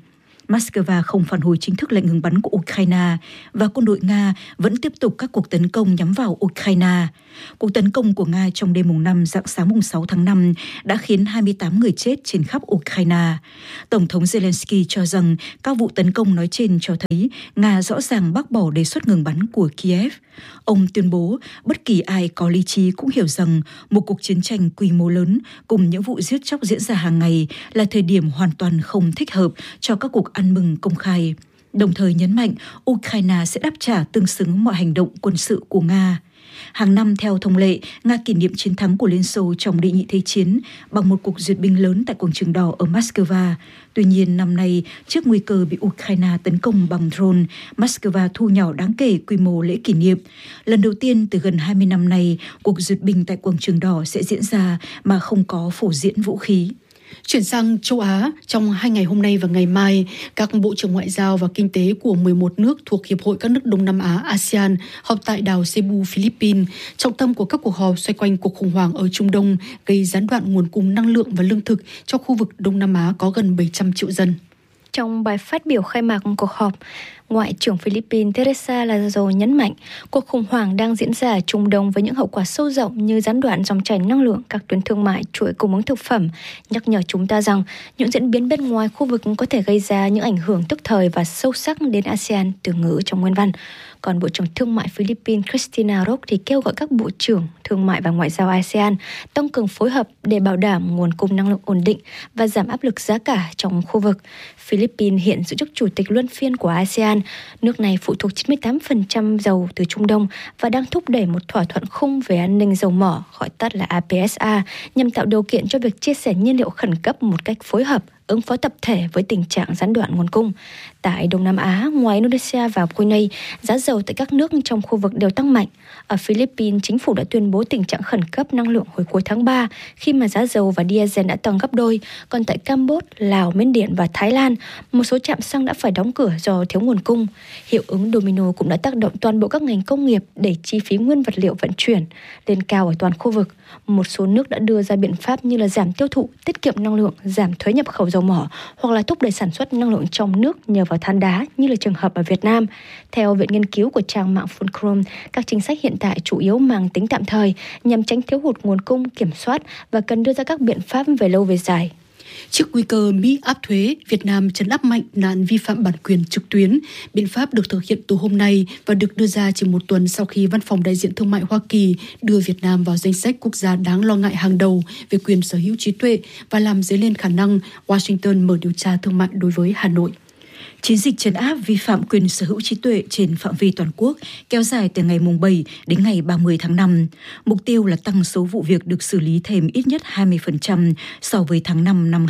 S13: Moscow không phản hồi chính thức lệnh ngừng bắn của Ukraine và quân đội Nga vẫn tiếp tục các cuộc tấn công nhắm vào Ukraine. Cuộc tấn công của Nga trong đêm mùng 5 rạng sáng mùng 6 tháng 5 đã khiến 28 người chết trên khắp Ukraine. Tổng thống Zelensky cho rằng các vụ tấn công nói trên cho thấy Nga rõ ràng bác bỏ đề xuất ngừng bắn của Kiev. Ông tuyên bố bất kỳ ai có lý trí cũng hiểu rằng một cuộc chiến tranh quy mô lớn cùng những vụ giết chóc diễn ra hàng ngày là thời điểm hoàn toàn không thích hợp cho các cuộc ăn mừng công khai. Đồng thời nhấn mạnh Ukraine sẽ đáp trả tương xứng mọi hành động quân sự của Nga. Hàng năm theo thông lệ, Nga kỷ niệm chiến thắng của Liên Xô trong Đệ nhị Thế chiến bằng một cuộc duyệt binh lớn tại Quảng trường Đỏ ở Moscow. Tuy nhiên, năm nay, trước nguy cơ bị Ukraine tấn công bằng drone, Moscow thu nhỏ đáng kể quy mô lễ kỷ niệm. Lần đầu tiên từ gần 20 năm nay, cuộc duyệt binh tại Quảng trường Đỏ sẽ diễn ra mà không có phổ diễn vũ khí.
S4: Chuyển sang châu Á, trong 2 ngày hôm nay và ngày mai, các bộ trưởng ngoại giao và kinh tế của 11 nước thuộc Hiệp hội các nước Đông Nam Á ASEAN họp tại đảo Cebu, Philippines. Trọng tâm của các cuộc họp xoay quanh cuộc khủng hoảng ở Trung Đông gây gián đoạn nguồn cung năng lượng và lương thực cho khu vực Đông Nam Á có gần 700 triệu dân.
S10: Trong bài phát biểu khai mạc cuộc họp, Ngoại trưởng Philippines Teresa Lazo nhấn mạnh cuộc khủng hoảng đang diễn ra ở Trung Đông với những hậu quả sâu rộng như gián đoạn dòng chảy năng lượng, các tuyến thương mại, chuỗi cung ứng thực phẩm, nhắc nhở chúng ta rằng những diễn biến bên ngoài khu vực có thể gây ra những ảnh hưởng tức thời và sâu sắc đến ASEAN, từ ngữ trong nguyên văn. Còn Bộ trưởng Thương mại Philippines Cristina Roque thì kêu gọi các bộ trưởng thương mại và ngoại giao ASEAN tăng cường phối hợp để bảo đảm nguồn cung năng lượng ổn định và giảm áp lực giá cả trong khu vực. Philippines hiện giữ chức chủ tịch luân phiên của ASEAN. Nước này phụ thuộc 98% dầu từ Trung Đông và đang thúc đẩy một thỏa thuận khung về an ninh dầu mỏ, gọi tắt là APSA, nhằm tạo điều kiện cho việc chia sẻ nhiên liệu khẩn cấp một cách phối hợp, ứng phó tập thể với tình trạng gián đoạn nguồn cung. Tại Đông Nam Á, ngoài Indonesia và Brunei, giá dầu tại các nước trong khu vực đều tăng mạnh. Ở Philippines, chính phủ đã tuyên bố tình trạng khẩn cấp năng lượng hồi cuối tháng 3 khi mà giá dầu và diesel đã tăng gấp đôi. Còn tại Campuchia, Lào, Miến Điện và Thái Lan, một số trạm xăng đã phải đóng cửa do thiếu nguồn cung. Hiệu ứng domino cũng đã tác động toàn bộ các ngành công nghiệp để chi phí nguyên vật liệu vận chuyển lên cao ở toàn khu vực. Một số nước đã đưa ra biện pháp như là giảm tiêu thụ, tiết kiệm năng lượng, giảm thuế nhập khẩu dầu mỏ hoặc là thúc đẩy sản xuất năng lượng trong nước nhờ vào than đá, như là trường hợp ở Việt Nam. Theo viện nghiên cứu của trang mạng Fulcrum, các chính sách hiện tại chủ yếu mang tính tạm thời nhằm tránh thiếu hụt nguồn cung, kiểm soát và cần đưa ra các biện pháp về lâu về dài.
S4: Trước nguy cơ Mỹ áp thuế, Việt Nam trấn áp mạnh nạn vi phạm bản quyền trực tuyến. Biện pháp được thực hiện từ hôm nay và được đưa ra chỉ một tuần sau khi Văn phòng Đại diện Thương mại Hoa Kỳ đưa Việt Nam vào danh sách quốc gia đáng lo ngại hàng đầu về quyền sở hữu trí tuệ và làm dấy lên khả năng Washington mở điều tra thương mại đối với Hà Nội.
S13: Chiến dịch trấn áp vi phạm quyền sở hữu trí tuệ trên phạm vi toàn quốc kéo dài từ ngày 7 đến ngày 30 tháng 5. Mục tiêu là tăng số vụ việc được xử lý thêm ít nhất 20% so với tháng 5 năm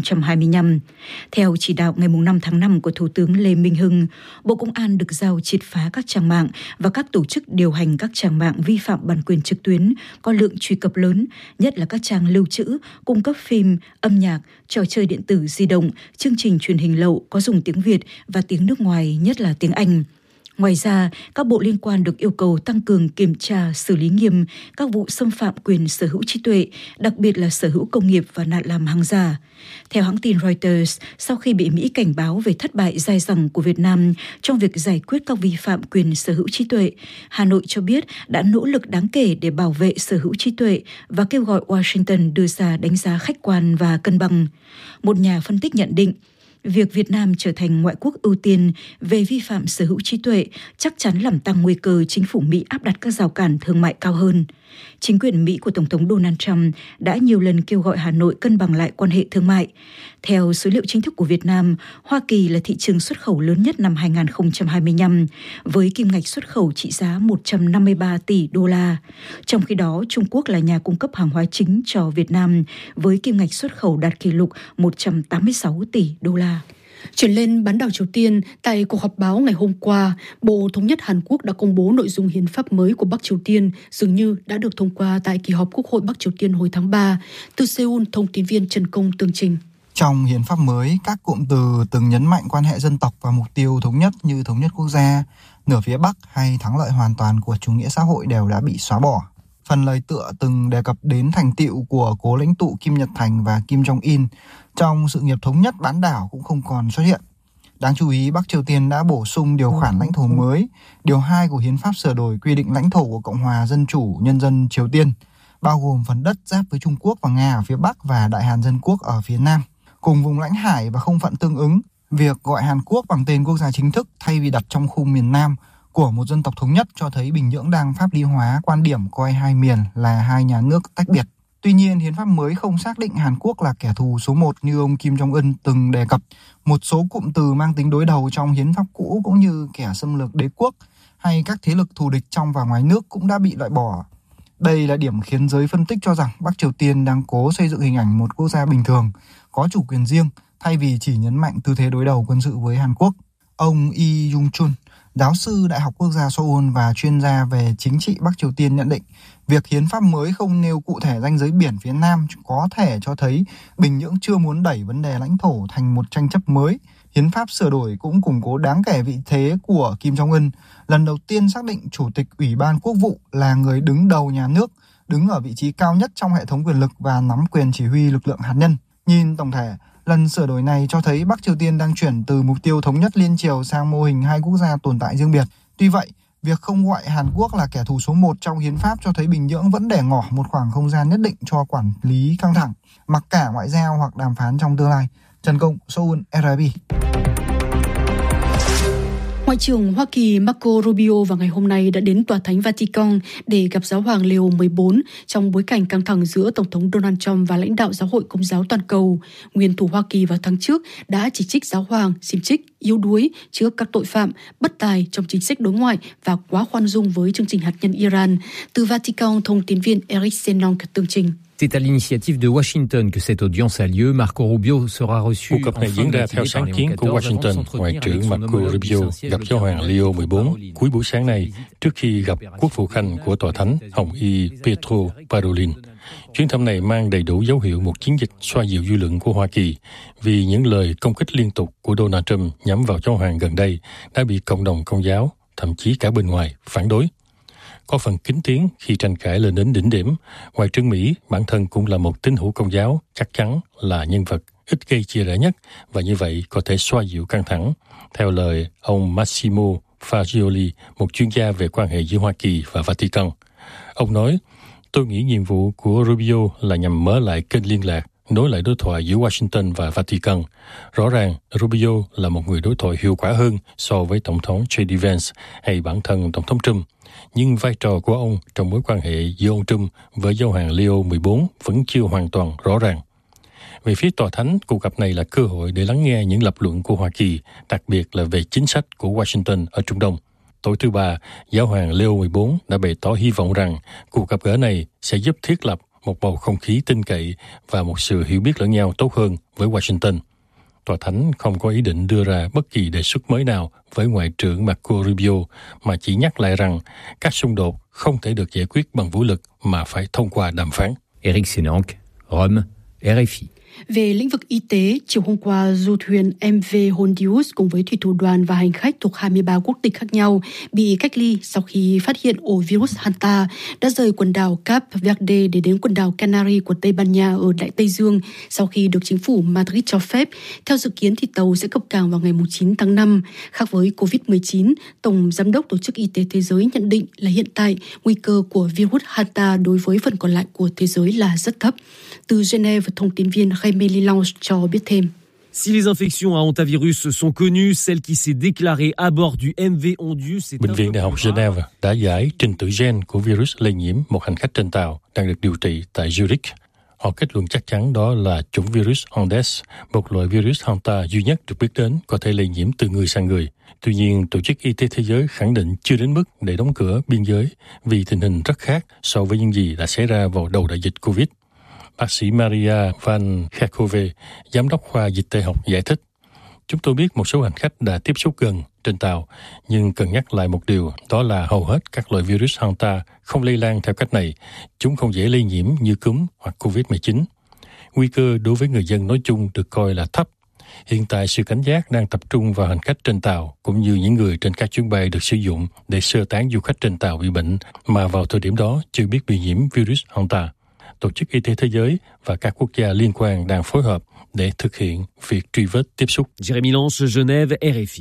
S13: 2025. Theo chỉ đạo ngày 5 tháng 5 của Thủ tướng Lê Minh Hưng, Bộ Công an được giao triệt phá các trang mạng và các tổ chức điều hành các trang mạng vi phạm bản quyền trực tuyến có lượng truy cập lớn, nhất là các trang lưu trữ, cung cấp phim, âm nhạc, trò chơi điện tử di động, chương trình truyền hình lậu có dùng tiếng Việt và tiếng nước ngoài, nhất là tiếng Anh. Ngoài ra, các bộ liên quan được yêu cầu tăng cường kiểm tra, xử lý nghiêm các vụ xâm phạm quyền sở hữu trí tuệ, đặc biệt là sở hữu công nghiệp và nạn làm hàng giả. Theo hãng tin Reuters, sau khi bị Mỹ cảnh báo về thất bại dai dẳng của Việt Nam trong việc giải quyết các vi phạm quyền sở hữu trí tuệ, Hà Nội cho biết đã nỗ lực đáng kể để bảo vệ sở hữu trí tuệ và kêu gọi Washington đưa ra đánh giá khách quan và cân bằng. Một nhà phân tích nhận định, việc Việt Nam trở thành ngoại quốc ưu tiên về vi phạm sở hữu trí tuệ chắc chắn làm tăng nguy cơ chính phủ Mỹ áp đặt các rào cản thương mại cao hơn. Chính quyền Mỹ của Tổng thống Donald Trump đã nhiều lần kêu gọi Hà Nội cân bằng lại quan hệ thương mại. Theo số liệu chính thức của Việt Nam, Hoa Kỳ là thị trường xuất khẩu lớn nhất năm 2025, với kim ngạch xuất khẩu trị giá 153 tỷ đô la. Trong khi đó, Trung Quốc là nhà cung cấp hàng hóa chính cho Việt Nam, với kim ngạch xuất khẩu đạt kỷ lục 186 tỷ đô la.
S4: Chuyển lên bán đảo Triều Tiên, tại cuộc họp báo ngày hôm qua, Bộ Thống nhất Hàn Quốc đã công bố nội dung hiến pháp mới của Bắc Triều Tiên, dường như đã được thông qua tại kỳ họp Quốc hội Bắc Triều Tiên hồi tháng 3. Từ Seoul, thông tin viên Trần Công tường trình.
S14: Trong hiến pháp mới, các cụm từ từng nhấn mạnh quan hệ dân tộc và mục tiêu thống nhất như thống nhất quốc gia, nửa phía Bắc hay thắng lợi hoàn toàn của chủ nghĩa xã hội đều đã bị xóa bỏ. Phần lời tựa từng đề cập đến thành tựu của cố lãnh tụ Kim Nhật Thành và Kim Jong-un trong sự nghiệp thống nhất bán đảo cũng không còn xuất hiện. Đáng chú ý, Bắc Triều Tiên đã bổ sung điều khoản lãnh thổ mới, điều 2 của hiến pháp sửa đổi quy định lãnh thổ của Cộng hòa Dân chủ Nhân dân Triều Tiên, bao gồm phần đất giáp với Trung Quốc và Nga ở phía Bắc và Đại Hàn Dân Quốc ở phía Nam, cùng vùng lãnh hải và không phận tương ứng. Việc gọi Hàn Quốc bằng tên quốc gia chính thức thay vì đặt trong khu miền Nam của một dân tộc thống nhất cho thấy Bình Nhưỡng đang pháp lý hóa quan điểm coi hai miền là hai nhà nước tách biệt. Tuy nhiên, hiến pháp mới không xác định Hàn Quốc là kẻ thù số 1 như ông Kim Jong-un từng đề cập. Một số cụm từ mang tính đối đầu trong hiến pháp cũ cũng như kẻ xâm lược đế quốc hay các thế lực thù địch trong và ngoài nước cũng đã bị loại bỏ. Đây là điểm khiến giới phân tích cho rằng Bắc Triều Tiên đang cố xây dựng hình ảnh một quốc gia bình thường, có chủ quyền riêng, thay vì chỉ nhấn mạnh tư thế đối đầu quân sự với Hàn Quốc. Ông Lee Jung-chun, giáo sư Đại học Quốc gia Seoul và chuyên gia về chính trị Bắc Triều Tiên nhận định, việc hiến pháp mới không nêu cụ thể ranh giới biển phía Nam có thể cho thấy Bình Nhưỡng chưa muốn đẩy vấn đề lãnh thổ thành một tranh chấp mới. Hiến pháp sửa đổi cũng củng cố đáng kể vị thế của Kim Jong-un, lần đầu tiên xác định Chủ tịch Ủy ban Quốc vụ là người đứng đầu nhà nước, đứng ở vị trí cao nhất trong hệ thống quyền lực và nắm quyền chỉ huy lực lượng hạt nhân. Nhìn tổng thể, lần sửa đổi này cho thấy Bắc Triều Tiên đang chuyển từ mục tiêu thống nhất liên triều sang mô hình hai quốc gia tồn tại riêng biệt. Tuy vậy, việc không gọi Hàn Quốc là kẻ thù số 1 trong hiến pháp cho thấy Bình Nhưỡng vẫn để ngỏ một khoảng không gian nhất định cho quản lý căng thẳng, mặc cả ngoại giao hoặc đàm phán trong tương lai. Trần Công, Seoul, RFI.
S4: Ngoại trưởng Hoa Kỳ Marco Rubio vào ngày hôm nay đã đến Tòa Thánh Vatican để gặp Giáo hoàng Leo 14 trong bối cảnh căng thẳng giữa Tổng thống Donald Trump và lãnh đạo Giáo hội Công giáo toàn cầu. Nguyên thủ Hoa Kỳ vào tháng trước đã chỉ trích Giáo hoàng xiềm trích, yếu đuối trước các tội phạm, bất tài trong chính sách đối ngoại và quá khoan dung với chương trình hạt nhân Iran. Từ Vatican, thông tin viên Eric Senong tường trình.
S15: C'est à l'initiative de Washington que cette audience a lieu. Marco Rubio sera reçu.
S7: Cuộc gặp này diễn ra theo sáng kiến của Washington. Ngoại trưởng Marco Rubio gặp Giáo hoàng Leo 14 cuối buổi sáng nay trước khi gặp quốc vụ khanh của Tòa Thánh Hồng Y Pietro Parolin. Chuyến thăm này mang đầy đủ dấu hiệu một chiến dịch xoa dịu dư luận của Hoa Kỳ vì những lời công kích liên tục của Donald Trump nhắm vào Giáo hoàng gần đây đã bị cộng đồng Công giáo, thậm chí cả bên ngoài, phản đối. Có phần kín tiếng khi tranh cãi lên đến đỉnh điểm, Ngoại trưởng Mỹ bản thân cũng là một tín hữu Công giáo, chắc chắn là nhân vật ít gây chia rẽ nhất và như vậy có thể xoa dịu căng thẳng. Theo lời ông Massimo Fagioli, một chuyên gia về quan hệ giữa Hoa Kỳ và Vatican. Ông nói, tôi nghĩ nhiệm vụ của Rubio là nhằm mở lại kênh liên lạc, nối lại đối thoại giữa Washington và Vatican. Rõ ràng, Rubio là một người đối thoại hiệu quả hơn so với Tổng thống J.D. Vance hay bản thân Tổng thống Trump. Nhưng vai trò của ông trong mối quan hệ giữa ông Trump với Giáo hoàng Leo 14 vẫn chưa hoàn toàn rõ ràng. Về phía Tòa Thánh, cuộc gặp này là cơ hội để lắng nghe những lập luận của Hoa Kỳ, đặc biệt là về chính sách của Washington ở Trung Đông. Tối thứ Ba, Giáo hoàng Leo 14 đã bày tỏ hy vọng rằng cuộc gặp gỡ này sẽ giúp thiết lập một bầu không khí tin cậy và một sự hiểu biết lẫn nhau tốt hơn với Washington. Tòa Thánh không có ý định đưa ra bất kỳ đề xuất mới nào với Ngoại trưởng Marco Rubio, mà chỉ nhắc lại rằng các xung đột không thể được giải quyết bằng vũ lực mà phải thông qua đàm phán.
S15: Eric Senang, Rome, RFI.
S4: Về lĩnh vực y tế, chiều hôm qua, du thuyền MV Hondius cùng với thủy thủ đoàn và hành khách thuộc 23 quốc tịch khác nhau bị cách ly sau khi phát hiện ổ virus Hanta đã rời quần đảo Cap Verde để đến quần đảo Canary của Tây Ban Nha ở Đại Tây Dương sau khi được chính phủ Madrid cho phép. Theo dự kiến thì tàu sẽ cập cảng vào ngày 9 tháng 5. Khác với COVID-19, Tổng Giám đốc Tổ chức Y tế Thế giới nhận định là hiện tại nguy cơ của virus Hanta đối với phần còn lại của thế giới là rất thấp. Từ Geneva, thông tin viên Jaime Lilange cho biết thêm.
S16: Si les infections à hantavirus sont connues, celle qui s'est déclarée à bord du MV Hondius...
S7: Bệnh viện Đại học Geneva đã giải trình tự gen của virus lây nhiễm một hành khách trên tàu đang được điều trị tại Zurich. Họ kết luận chắc chắn đó là chủng virus Andes, một loại virus Hanta duy nhất được biết đến có thể lây nhiễm từ người sang người. Tuy nhiên, Tổ chức Y tế Thế giới khẳng định chưa đến mức để đóng cửa biên giới vì tình hình rất khác so với những gì đã xảy ra vào đầu đại dịch Covid. Bác sĩ Maria Van Kerkhove, giám đốc khoa dịch tễ học giải thích, chúng tôi biết một số hành khách đã tiếp xúc gần trên tàu, nhưng cần nhắc lại một điều, đó là hầu hết các loại virus Hanta không lây lan theo cách này, chúng không dễ lây nhiễm như cúm hoặc COVID-19. Nguy cơ đối với người dân nói chung được coi là thấp. Hiện tại sự cảnh giác đang tập trung vào hành khách trên tàu, cũng như những người trên các chuyến bay được sử dụng để sơ tán du khách trên tàu bị bệnh mà vào thời điểm đó chưa biết bị nhiễm virus Hanta. Tổ chức Y tế Thế giới và các quốc gia liên quan đang phối hợp để thực hiện việc truy vết tiếp xúc.
S16: Jérémy Lance, Genève, RFI.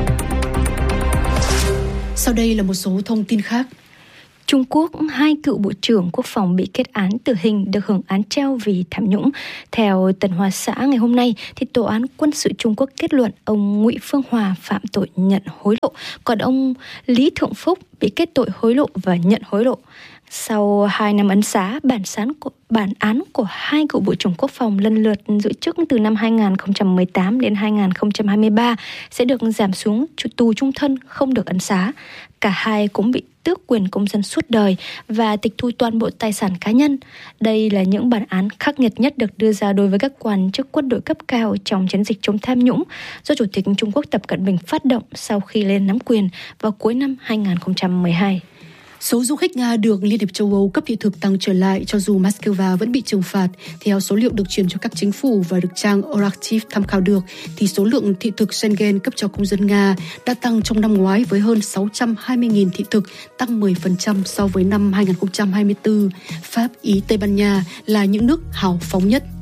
S4: Sau đây là một số thông tin khác.
S10: Trung Quốc, 2 cựu bộ trưởng quốc phòng bị kết án tử hình được hưởng án treo vì tham nhũng. Theo Tân Hoa Xã ngày hôm nay, thì Tòa án quân sự Trung Quốc kết luận ông Ngụy Phương Hòa phạm tội nhận hối lộ, còn ông Lý Thượng Phúc bị kết tội hối lộ và nhận hối lộ. Sau 2 năm ấn xá, bản án của 2 cựu bộ trưởng quốc phòng lần lượt giữ chức từ năm 2018 đến 2023 sẽ được giảm xuống tù chung thân, không được ấn xá. Cả hai cũng bị tước quyền công dân suốt đời và tịch thu toàn bộ tài sản cá nhân. Đây là những bản án khắc nghiệt nhất được đưa ra đối với các quan chức quân đội cấp cao trong chiến dịch chống tham nhũng do Chủ tịch Trung Quốc Tập Cận Bình phát động sau khi lên nắm quyền vào cuối năm 2012.
S4: Số du khách Nga được Liên hiệp châu Âu cấp thị thực tăng trở lại cho dù Moscow vẫn bị trừng phạt. Theo số liệu được truyền cho các chính phủ và được trang Euractiv tham khảo được, thì số lượng thị thực Schengen cấp cho công dân Nga đã tăng trong năm ngoái với hơn 620.000 thị thực, tăng 10% so với năm 2024. Pháp, Ý, Tây Ban Nha là những nước hào phóng nhất.